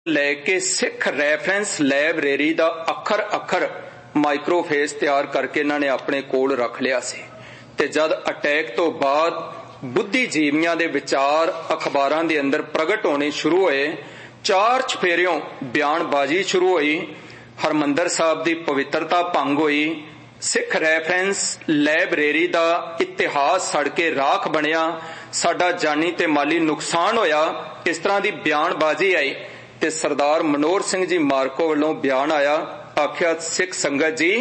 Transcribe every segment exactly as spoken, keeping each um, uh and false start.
लैके Sikh reference library दा अखर अखर माइक्रोफेस तैयार करके इन्होंने अपने कोल रख लिया सी ते जद अटैक तो बाद बुद्धिजीवियों के विचार अखबारों के अंदर प्रगट होने शुरू हुए, चार चफेरियों बयानबाजी शुरू हुई, हरमंदर साहब की पवित्रता भंग हुई, सिख रैफरेंस लाइब्रेरी का इतिहास सड़ के राख बनिया, साडा जानी ते माली नुकसान होया। इस तरह की बयानबाजी आई ते सरदार मनोहर सिंह जी मार्को वालों बयान आया, आख्या सिख संगत जी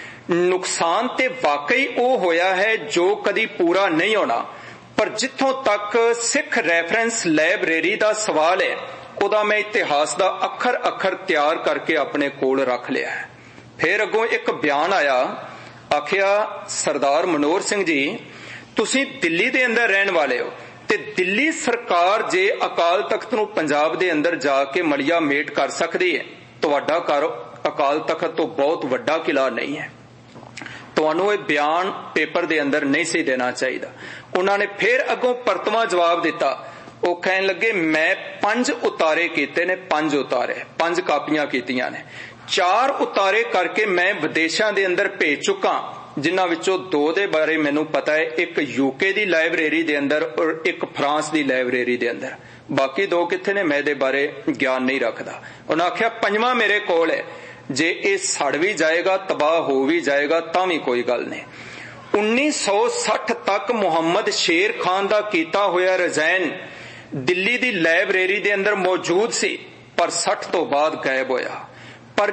नुकसान ते वाकई वो होया है जो कदी पूरा नहीं होना, पर जिथों तक सिख रैफरेंस लाइब्रेरी का सवाल है उदा मैं इतिहास का अखर अखर तैयार करके अपने कोल रख लिया है। फिर अगों एक बयान आया, आखिया सरदार मनोहर सिंह जी तुसी दिल्ली दे अंदर रहने वाले हो ते दिल्ली सरकार जे अकाल तख्त नूं पंजाब दे अंदर जाके मलिया मेट कर सकदी है, तुहाडा घर अकाल तख्त तो बहुत वड्डा किला नहीं है, तुहानूं इह बयान पेपर दे अंदर नहीं सी देना चाहिए। उन्होंने फिर अगों परतवा जवाब दिता, वो कहन लगे मैं पंज उतारे कीते ने, पंज उतारे पंज कापियां कीतियां ने, चार उतारे करके मैं विदेशों के अंदर भेज चुका, जिन्हां विचों दो दे बारे मैनूं पता है, एक यूके दी लाइब्रेरी दे अंदर और एक फ्रांस दी लाइब्रेरी दे अंदर, बाकी दो कित्थे ने मैं दे बारे ज्ञान नहीं रखदा। उन्हें आख्या पंजवां मेरे कोल है, जे ये सड़ भी जाएगा तबाह हो भी जाएगा तां भी कोई गल नहीं। उन्नीस सौ साठ तक मुहम्मद शेर खान का कीता होया रिजाइन दिल्ली दी लाइब्रेरी दे अंदर मौजूद सी, पर साठ तो बाद गायब होया। पर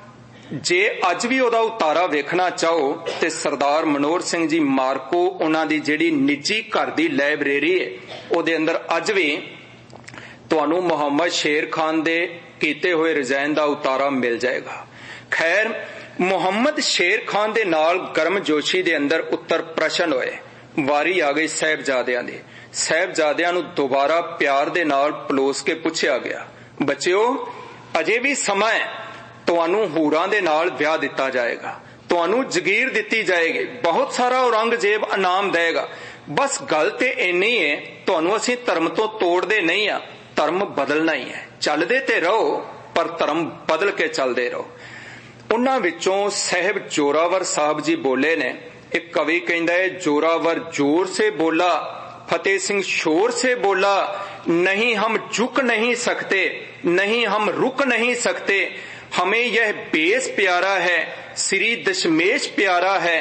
जे अज भी ओदा उतारा वेखना चाहो ते सरदार मनोहर सिंह जी मार्को उन्हां दी जिहड़ी निजी घर दी लाइब्रेरी है ओदे अंदर अज भी तुहानूं मुहम्मद शेर खान दे कीते हुए रिजाइन दा उतारा मिल जाएगा। खैर मुहम्मद शेर खान दे नाल गर्मजोशी दे अंदर उत्तर प्रश्न होए, वारी आ गई साहिबजादियां दी। साहिबजादियां नूं दोबारा प्यार दे नाल पलोस के पुछया गया, बच्चिओ अजे भी समा है, तुहानूं हूरां दे नाल ब्याह दिता जाएगा, तुहानूं जगीर दिती जाएगी, बहुत सारा औरंगजेब इनाम देगा, बस गल ते इन्नी है तुहानूं असीं धर्म तो तोड़दे नहीं आ, धर्म बदलना ही है, चलदे ते रहो पर धर्म बदल के चलदे रहो। उन्हां विचों साहिब जोरावर साहब जी बोले ने, एक कवि कहंदा है जोरावर जोर से बोला, फतेह सिंह शोर से बोला, नहीं हम झुक नहीं सकते, नहीं हम रुक नहीं सकते, हमें यह बेस प्यारा है, श्री दशमेश प्यारा है,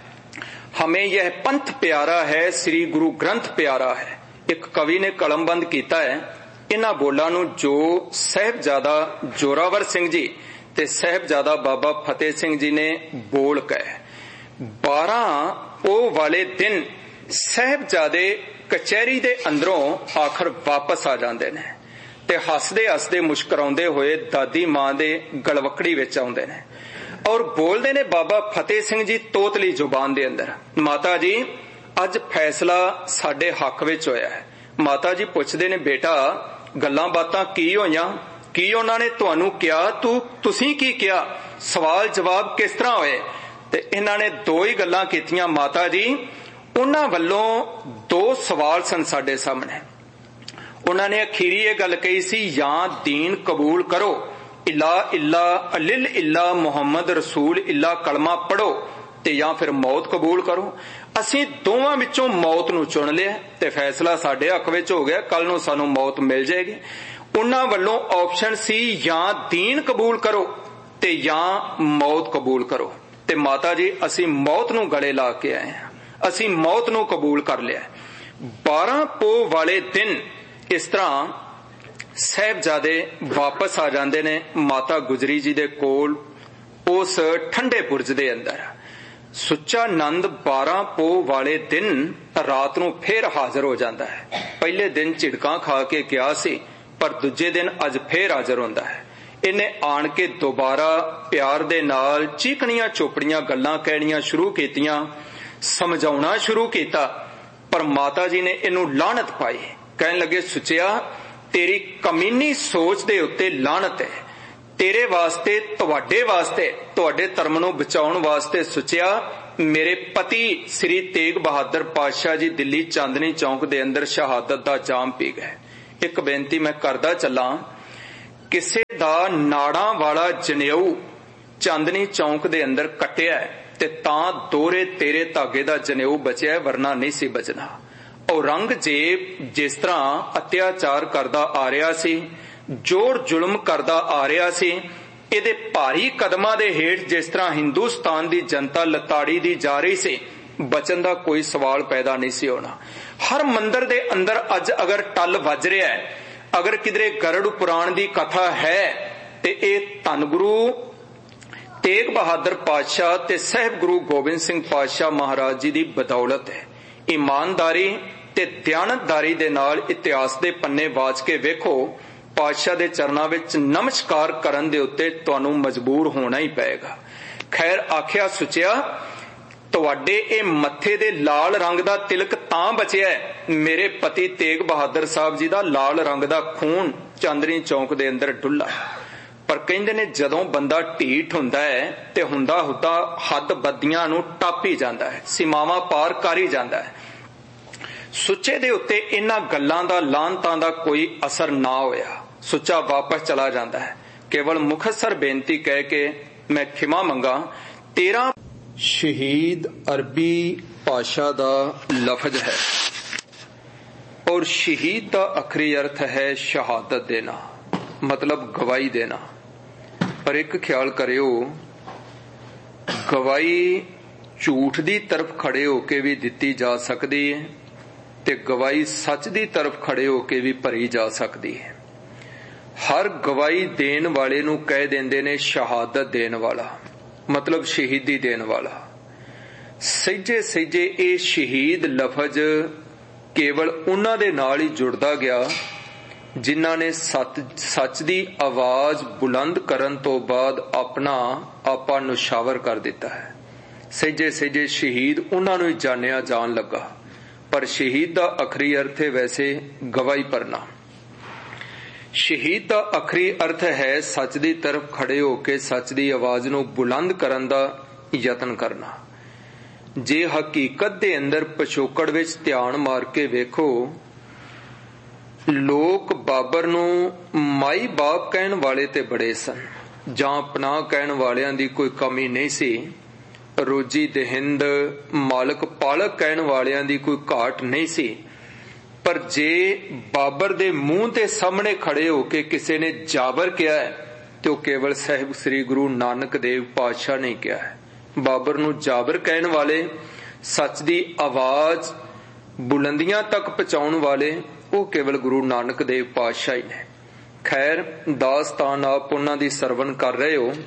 हमें यह पंथ प्यारा है, श्री गुरु ग्रंथ प्यारा है। एक कवि ने कलमबंद किया है इन्हां बोलां नूं जो साहिबजादा जोरावर सिंह जी ते साहिबजादा बाबा फतेह सिंह जी ने बोल कहे। बारह ओ वाले दिन साहिबजादे कचहरी दे अंदरों आखिर वापस आ जाते ने ते हसदे हसदे मुस्कुराउंदे होए दादी मां दे गलवकड़ी विच आउंदे ने और बोलदे ने बाबा फतेह सिंह जी तोतली जुबान दे अंदर, माता जी अज फैसला साडे हक विच होया है। माता जी पुछदे ने बेटा गल्लां बातां की होईयां, की उन्हां ने तुहानूं किया, तू तुसीं की किया, सवाल जवाब किस तरह होए? ते इन्हां ने दो ही गल्लां कीतियां माता जी, उन्हां वल्लों दो सवाल सन साडे सामने। उन्हां ने अखीरी ये गल कही सी, या दीन कबूल करो, इला इला अलिल इला मुहम्मद रसूल इला कलमा पढ़ो, ते या फिर मौत कबूल करो। असीं दोवां विचों मौत नूं चुन लिया ते फैसला साडे हक विच हो गया, कल नूं सानूं मौत मिल जाएगी। उन्हां वल्लों ऑप्शन सी या दीन कबूल करो ते या मौत कबूल करो, ते माता जी असीं मौत नूं गले ला के आए हैं, असीं मौत नूं कबूल कर लिया। बारह पो वाले दिन इस तरह साहिबजादे वापस आ जाते ने माता गुजरी जी दे कोल उस ठंडे बुरज दे अंदर। सुच्चा नंद बारह पो वाले दिन रात नूं फिर हाजिर हो जाता है। पहले दिन झिड़कां खा के गया सी, पर दूजे दिन अज फिर हाजिर होंदा है। इन्हें आण के दोबारा प्यार दे नाल चीकणियां चोपड़ियां गल्लां कहणियां शुरू कीतियां, समझाउणा शुरू कीता, पर माता जी ने इनू लानत पाई। कहन लगे सुचिया तेरी कमीनी सोच दे उत्ते लानत है, तेरे वास्ते तुहाडे वास्ते तुहाडे धर्म नूं बचाउण वास्ते सुचिया मेरे पति श्री तेग बहादुर पातशाह जी दिल्ली चांदनी चौक दे अंदर शहादत दा जाम पी गए। एक बेनती मैं करदा चला ਕਿਸੇ ਦਾ ਨਾੜਾਂ ਵਾਲਾ ਜਨੇਊ ਚਾਂਦਨੀ ਚੌਂਕ ਦੇ ਅੰਦਰ ਕੱਟਿਆ ਤੇ ਤਾਂ ਦੋਹਰੇ ਤੇਰੇ ਧਾਗੇ ਦਾ ਜਨੇਊ ਬਚਿਆ, ਵਰਨਾ ਨਹੀਂ ਸੀ ਬਚਣਾ। ਔਰੰਗਜ਼ੇਬ ਜਿਸ ਤਰ੍ਹਾਂ ਅਤਿਆਚਾਰ ਕਰਦਾ ਆ ਰਿਹਾ ਸੀ, ਜੋਰ ਜ਼ੁਲਮ ਕਰਦਾ ਆ ਰਿਹਾ ਸੀ, ਇਹਦੇ ਭਾਰੀ ਕਦਮਾਂ ਦੇ ਹੇਠ ਜਿਸ ਤਰ੍ਹਾਂ ਹਿੰਦੁਸਤਾਨ ਦੀ ਜਨਤਾ ਲਤਾੜੀ ਦੀ ਜਾ ਰਹੀ ਸੀ, ਬਚਣ ਦਾ ਕੋਈ ਸਵਾਲ ਪੈਦਾ ਨਹੀਂ ਸੀ ਹੋਣਾ। ਹਰ ਮੰਦਰ ਦੇ ਅੰਦਰ ਅੱਜ ਅਗਰ ਟੱਲ ਵੱਜ ਰਿਹਾ ਹੈ, ਅਗਰ ਕਿਧਰੇ ਗਰੜ ਪੁਰਾਣ ਦੀ ਕਥਾ ਹੈ, ਤੇ ਇਹ ਧੰਨ ਗੁਰੂ ਤੇਗ ਬਹਾਦਰ ਪਾਤਸ਼ਾਹ ਤੇ ਸਾਹਿਬ ਗੁਰੂ ਗੋਬਿੰਦ ਸਿੰਘ ਪਾਤਸ਼ਾਹ ਮਹਾਰਾਜ ਜੀ ਦੀ ਬਦੌਲਤ ਹੈ। ਇਮਾਨਦਾਰੀ ਤੇ ਦਿਆਨਤਦਾਰੀ ਦੇ ਨਾਲ ਇਤਿਹਾਸ ਦੇ ਪੰਨੇ ਵਾਚ ਕੇ ਵੇਖੋ, ਪਾਤਸ਼ਾਹ ਦੇ ਚਰਨਾਂ ਵਿੱਚ ਨਮਸਕਾਰ ਕਰਨ ਦੇ ਉੱਤੇ ਤੁਹਾਨੂੰ ਮਜਬੂਰ ਹੋਣਾ ਹੀ ਪਏਗਾ। ਖੈਰ ਆਖਿਆ ਸੁਚਿਆ, ਤੁਹਾਡੇ ਇਹ ਮੱਥੇ ਦੇ ਲਾਲ ਰੰਗ ਦਾ ਤਿਲਕ ਤਾਂ ਬਚਿਆ ਹੈ, ਮੇਰੇ ਪਤੀ ਤੇਗ ਬਹਾਦਰ ਸਾਹਿਬ ਜੀ ਦਾ ਲਾਲ ਰੰਗ ਦਾ ਖੂਨ ਚਾਂਦਨੀ ਚੌਂਕ ਦੇ ਅੰਦਰ ਡੁੱਲਾ। ਪਰ ਕਹਿੰਦੇ ਨੇ ਜਦੋਂ ਬੰਦਾ ਢੀਠ ਹੁੰਦਾ ਹੈ ਤੇ ਹੁੰਦਾ ਹੁੰਦਾ ਹੱਦ ਬੱਦੀਆਂ ਨੂੰ ਟੱਪ ਹੀ ਜਾਂਦਾ ਹੈ, ਸੀਮਾਵਾਂ ਪਾਰ ਕਰ ਹੀ ਜਾਂਦਾ ਹੈ। ਸੁੱਚੇ ਦੇ ਉੱਤੇ ਇਹਨਾਂ ਗੱਲਾਂ ਦਾ ਲਾਹਨਤਾਂ ਦਾ ਕੋਈ ਅਸਰ ਨਾ ਹੋਇਆ। ਸੁੱਚਾ ਵਾਪਸ ਚਲਾ ਜਾਂਦਾ ਹੈ, ਕੇਵਲ ਮੁਖਤਸਰ ਬੇਨਤੀ ਕਹਿ ਕੇ ਮੈਂ ਖਿਮਾ ਮੰਗਾ। ਤੇਰਾ ਸ਼ਹੀਦ ਅਰਬੀ ਭਾਸ਼ਾ ਦਾ ਲਫ਼ਜ਼ ਹੈ ਔਰ ਸ਼ਹੀਦ ਦਾ ਆਖਰੀ ਅਰਥ ਹੈ ਸ਼ਹਾਦਤ ਦੇਣਾ, ਮਤਲਬ ਗਵਾਹੀ ਦੇਣਾ। ਪਰ ਇੱਕ ਖਿਆਲ ਕਰਿਓ, ਗਵਾਹੀ ਝੂਠ ਦੀ ਤਰਫ ਖੜੇ ਹੋ ਕੇ ਵੀ ਦਿੱਤੀ ਜਾ ਸਕਦੀ ਹੈ ਤੇ ਗਵਾਹੀ ਸੱਚ ਦੀ ਤਰਫ ਖੜੇ ਹੋ ਕੇ ਵੀ ਭਰੀ ਜਾ ਸਕਦੀ ਹੈ। ਹਰ ਗਵਾਹੀ ਦੇਣ ਵਾਲੇ ਨੂੰ ਕਹਿ ਦਿੰਦੇ ਨੇ ਸ਼ਹਾਦਤ ਦੇਣ ਵਾਲਾ, ਮਤਲਬ ਸ਼ਹੀਦੀ ਦੇਣ ਵਾਲਾ। ਸਹਿਜੇ ਸਹਿਜੇ ਇਹ ਸ਼ਹੀਦ ਲਫ਼ਜ਼ ਕੇਵਲ ਉਹਨਾਂ ਦੇ ਨਾਲ ਹੀ ਜੁੜਦਾ ਗਿਆ ਜਿਨ੍ਹਾਂ ਨੇ ਸੱਚ ਸੱਚ ਦੀ ਆਵਾਜ਼ ਬੁਲੰਦ ਕਰਨ ਤੋਂ ਬਾਅਦ ਆਪਣਾ ਆਪਾ ਨੁਸ਼ਾਵਰ ਕਰ ਦਿੱਤਾ ਹੈ। ਸਹਿਜੇ ਸਹਿਜੇ ਸ਼ਹੀਦ ਉਹਨਾਂ ਨੂੰ ਹੀ ਜਾਣਿਆ ਜਾਣ ਲੱਗਾ। ਪਰ ਸ਼ਹੀਦ ਦਾ ਆਖਰੀ ਅਰਥ ਹੈ ਵੈਸੇ ਗਵਾਹੀ ਭਰਨਾ। ਸ਼ਹੀਦ ਦਾ ਆਖਰੀ ਅਰਥ ਹੈ ਸੱਚ ਦੀ ਤਰਫ ਖੜੇ ਹੋ ਕੇ ਸੱਚ ਦੀ ਆਵਾਜ਼ ਨੂੰ ਬੁਲੰਦ ਕਰਨ ਦਾ ਯਤਨ ਕਰਨਾ। ਜੇ ਹਕੀਕਤ ਦੇ ਅੰਦਰ ਪਿਛੋਕੜ ਵਿੱਚ ਧਿਆਨ ਮਾਰ ਕੇ ਵੇਖੋ, ਲੋਕ ਬਾਬਰ ਨੂੰ ਮਾਈ ਬਾਪ ਕਹਿਣ ਵਾਲੇ ਤੇ ਬੜੇ ਸਨ, ਜਾਂ ਪਨਾਹ ਕਹਿਣ ਵਾਲਿਆਂ ਦੀ ਕੋਈ ਕਮੀ ਨਹੀਂ ਸੀ। ਰੋਜੀ ਦਹਿੰਦ ਮਾਲਕ ਪਾਲਕ ਕਹਿਣ ਵਾਲਿਆਂ ਦੀ ਕੋਈ ਘਾਟ ਨਹੀਂ ਸੀ। ਪਰ ਜੇ ਬਾਬਰ ਦੇ ਮੂੰਹ ਦੇ ਸਾਹਮਣੇ ਖੜੇ ਹੋ ਕੇ ਕਿਸੇ ਨੇ ਜਾਬਰ ਕਿਹਾ ਹੈ ਤੇ ਉਹ ਕੇਵਲ ਸਾਹਿਬ ਸ੍ਰੀ ਗੁਰੂ ਨਾਨਕ ਦੇਵ ਪਾਤਸ਼ਾਹ ਨੇ ਕਿਹਾ ਹੈ। ਬਾਬਰ ਨੂੰ ਜਾਬਰ ਕਹਿਣ ਵਾਲੇ, ਸੱਚ ਦੀ ਆਵਾਜ਼ ਬੁਲੰਦੀਆਂ ਤੱਕ ਪਹੁੰਚਾਉਣ ਵਾਲੇ, ਉਹ ਕੇਵਲ ਗੁਰੂ ਨਾਨਕ ਦੇਵ ਪਾਤਸ਼ਾਹ ਹੀ ਨੇ। ਖੈਰ ਦਾਸਤਾਨ ਆਪ ਉਹਨਾਂ ਦੀ ਸਰਵਣ ਕਰ ਰਹੇ ਹੋ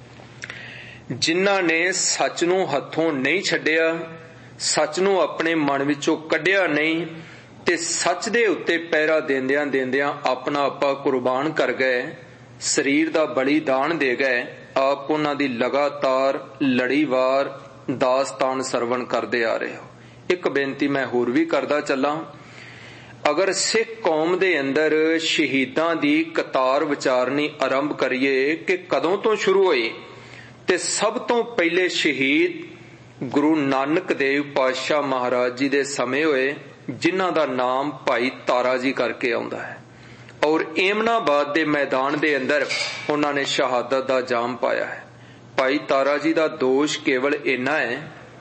ਜਿਨ੍ਹਾਂ ਨੇ ਸੱਚ ਨੂੰ ਹੱਥੋਂ ਨਹੀਂ ਛੱਡਿਆ, ਸੱਚ ਨੂੰ ਆਪਣੇ ਮਨ ਵਿੱਚੋਂ ਕੱਢਿਆ ਨਹੀਂ ਤੇ ਸੱਚ ਦੇ ਉੱਤੇ ਪਹਿਰਾ ਦੇਂਦਿਆਂ ਦੇਂਦਿਆਂ ਆਪਣਾ ਆਪਾ ਕੁਰਬਾਨ ਕਰ ਗਏ, ਸਰੀਰ ਦਾ ਬਲੀਦਾਨ ਦੇ ਗਏ। ਆਪ ਉਹਨਾਂ ਦੀ ਲਗਾਤਾਰ ਲੜੀਵਾਰ ਦਾਸਤਾਨ ਸਰਵਣ ਕਰਦੇ ਆ ਰਹੇ ਹੋ। ਇੱਕ ਬੇਨਤੀ ਮੈਂ ਹੋਰ ਵੀ ਕਰਦਾ ਚੱਲਾਂ, ਅਗਰ ਸਿੱਖ ਕੌਮ ਦੇ ਅੰਦਰ ਸ਼ਹੀਦਾਂ ਦੀ ਕਤਾਰ ਵਿਚਾਰਨੀ ਆਰੰਭ ਕਰੀਏ ਕਿ ਕਦੋਂ ਤੋਂ ਸ਼ੁਰੂ ਹੋਈ, ਤੇ ਸਭ ਤੋਂ ਪਹਿਲੇ ਸ਼ਹੀਦ ਗੁਰੂ ਨਾਨਕ ਦੇਵ ਪਾਤਸ਼ਾਹ ਮਹਾਰਾਜ ਜੀ ਦੇ ਸਮੇਂ ਹੋਏ, ਜਿਨ੍ਹਾਂ ਦਾ ਨਾਮ ਭਾਈ ਤਾਰਾ ਜੀ ਕਰਕੇ ਆਉਂਦਾ ਹੈ। ਔਰ ਏਮਨਾਬਾਦ ਦੇ ਮੈਦਾਨ ਦੇ ਅੰਦਰ ਉਹਨਾਂ ਨੇ ਸ਼ਹਾਦਤ ਦਾ ਜਾਮ ਪਾਇਆ ਹੈ। ਭਾਈ ਤਾਰਾ ਜੀ ਦਾ ਦੋਸ਼ ਕੇਵਲ ਇੰਨਾ ਹੈ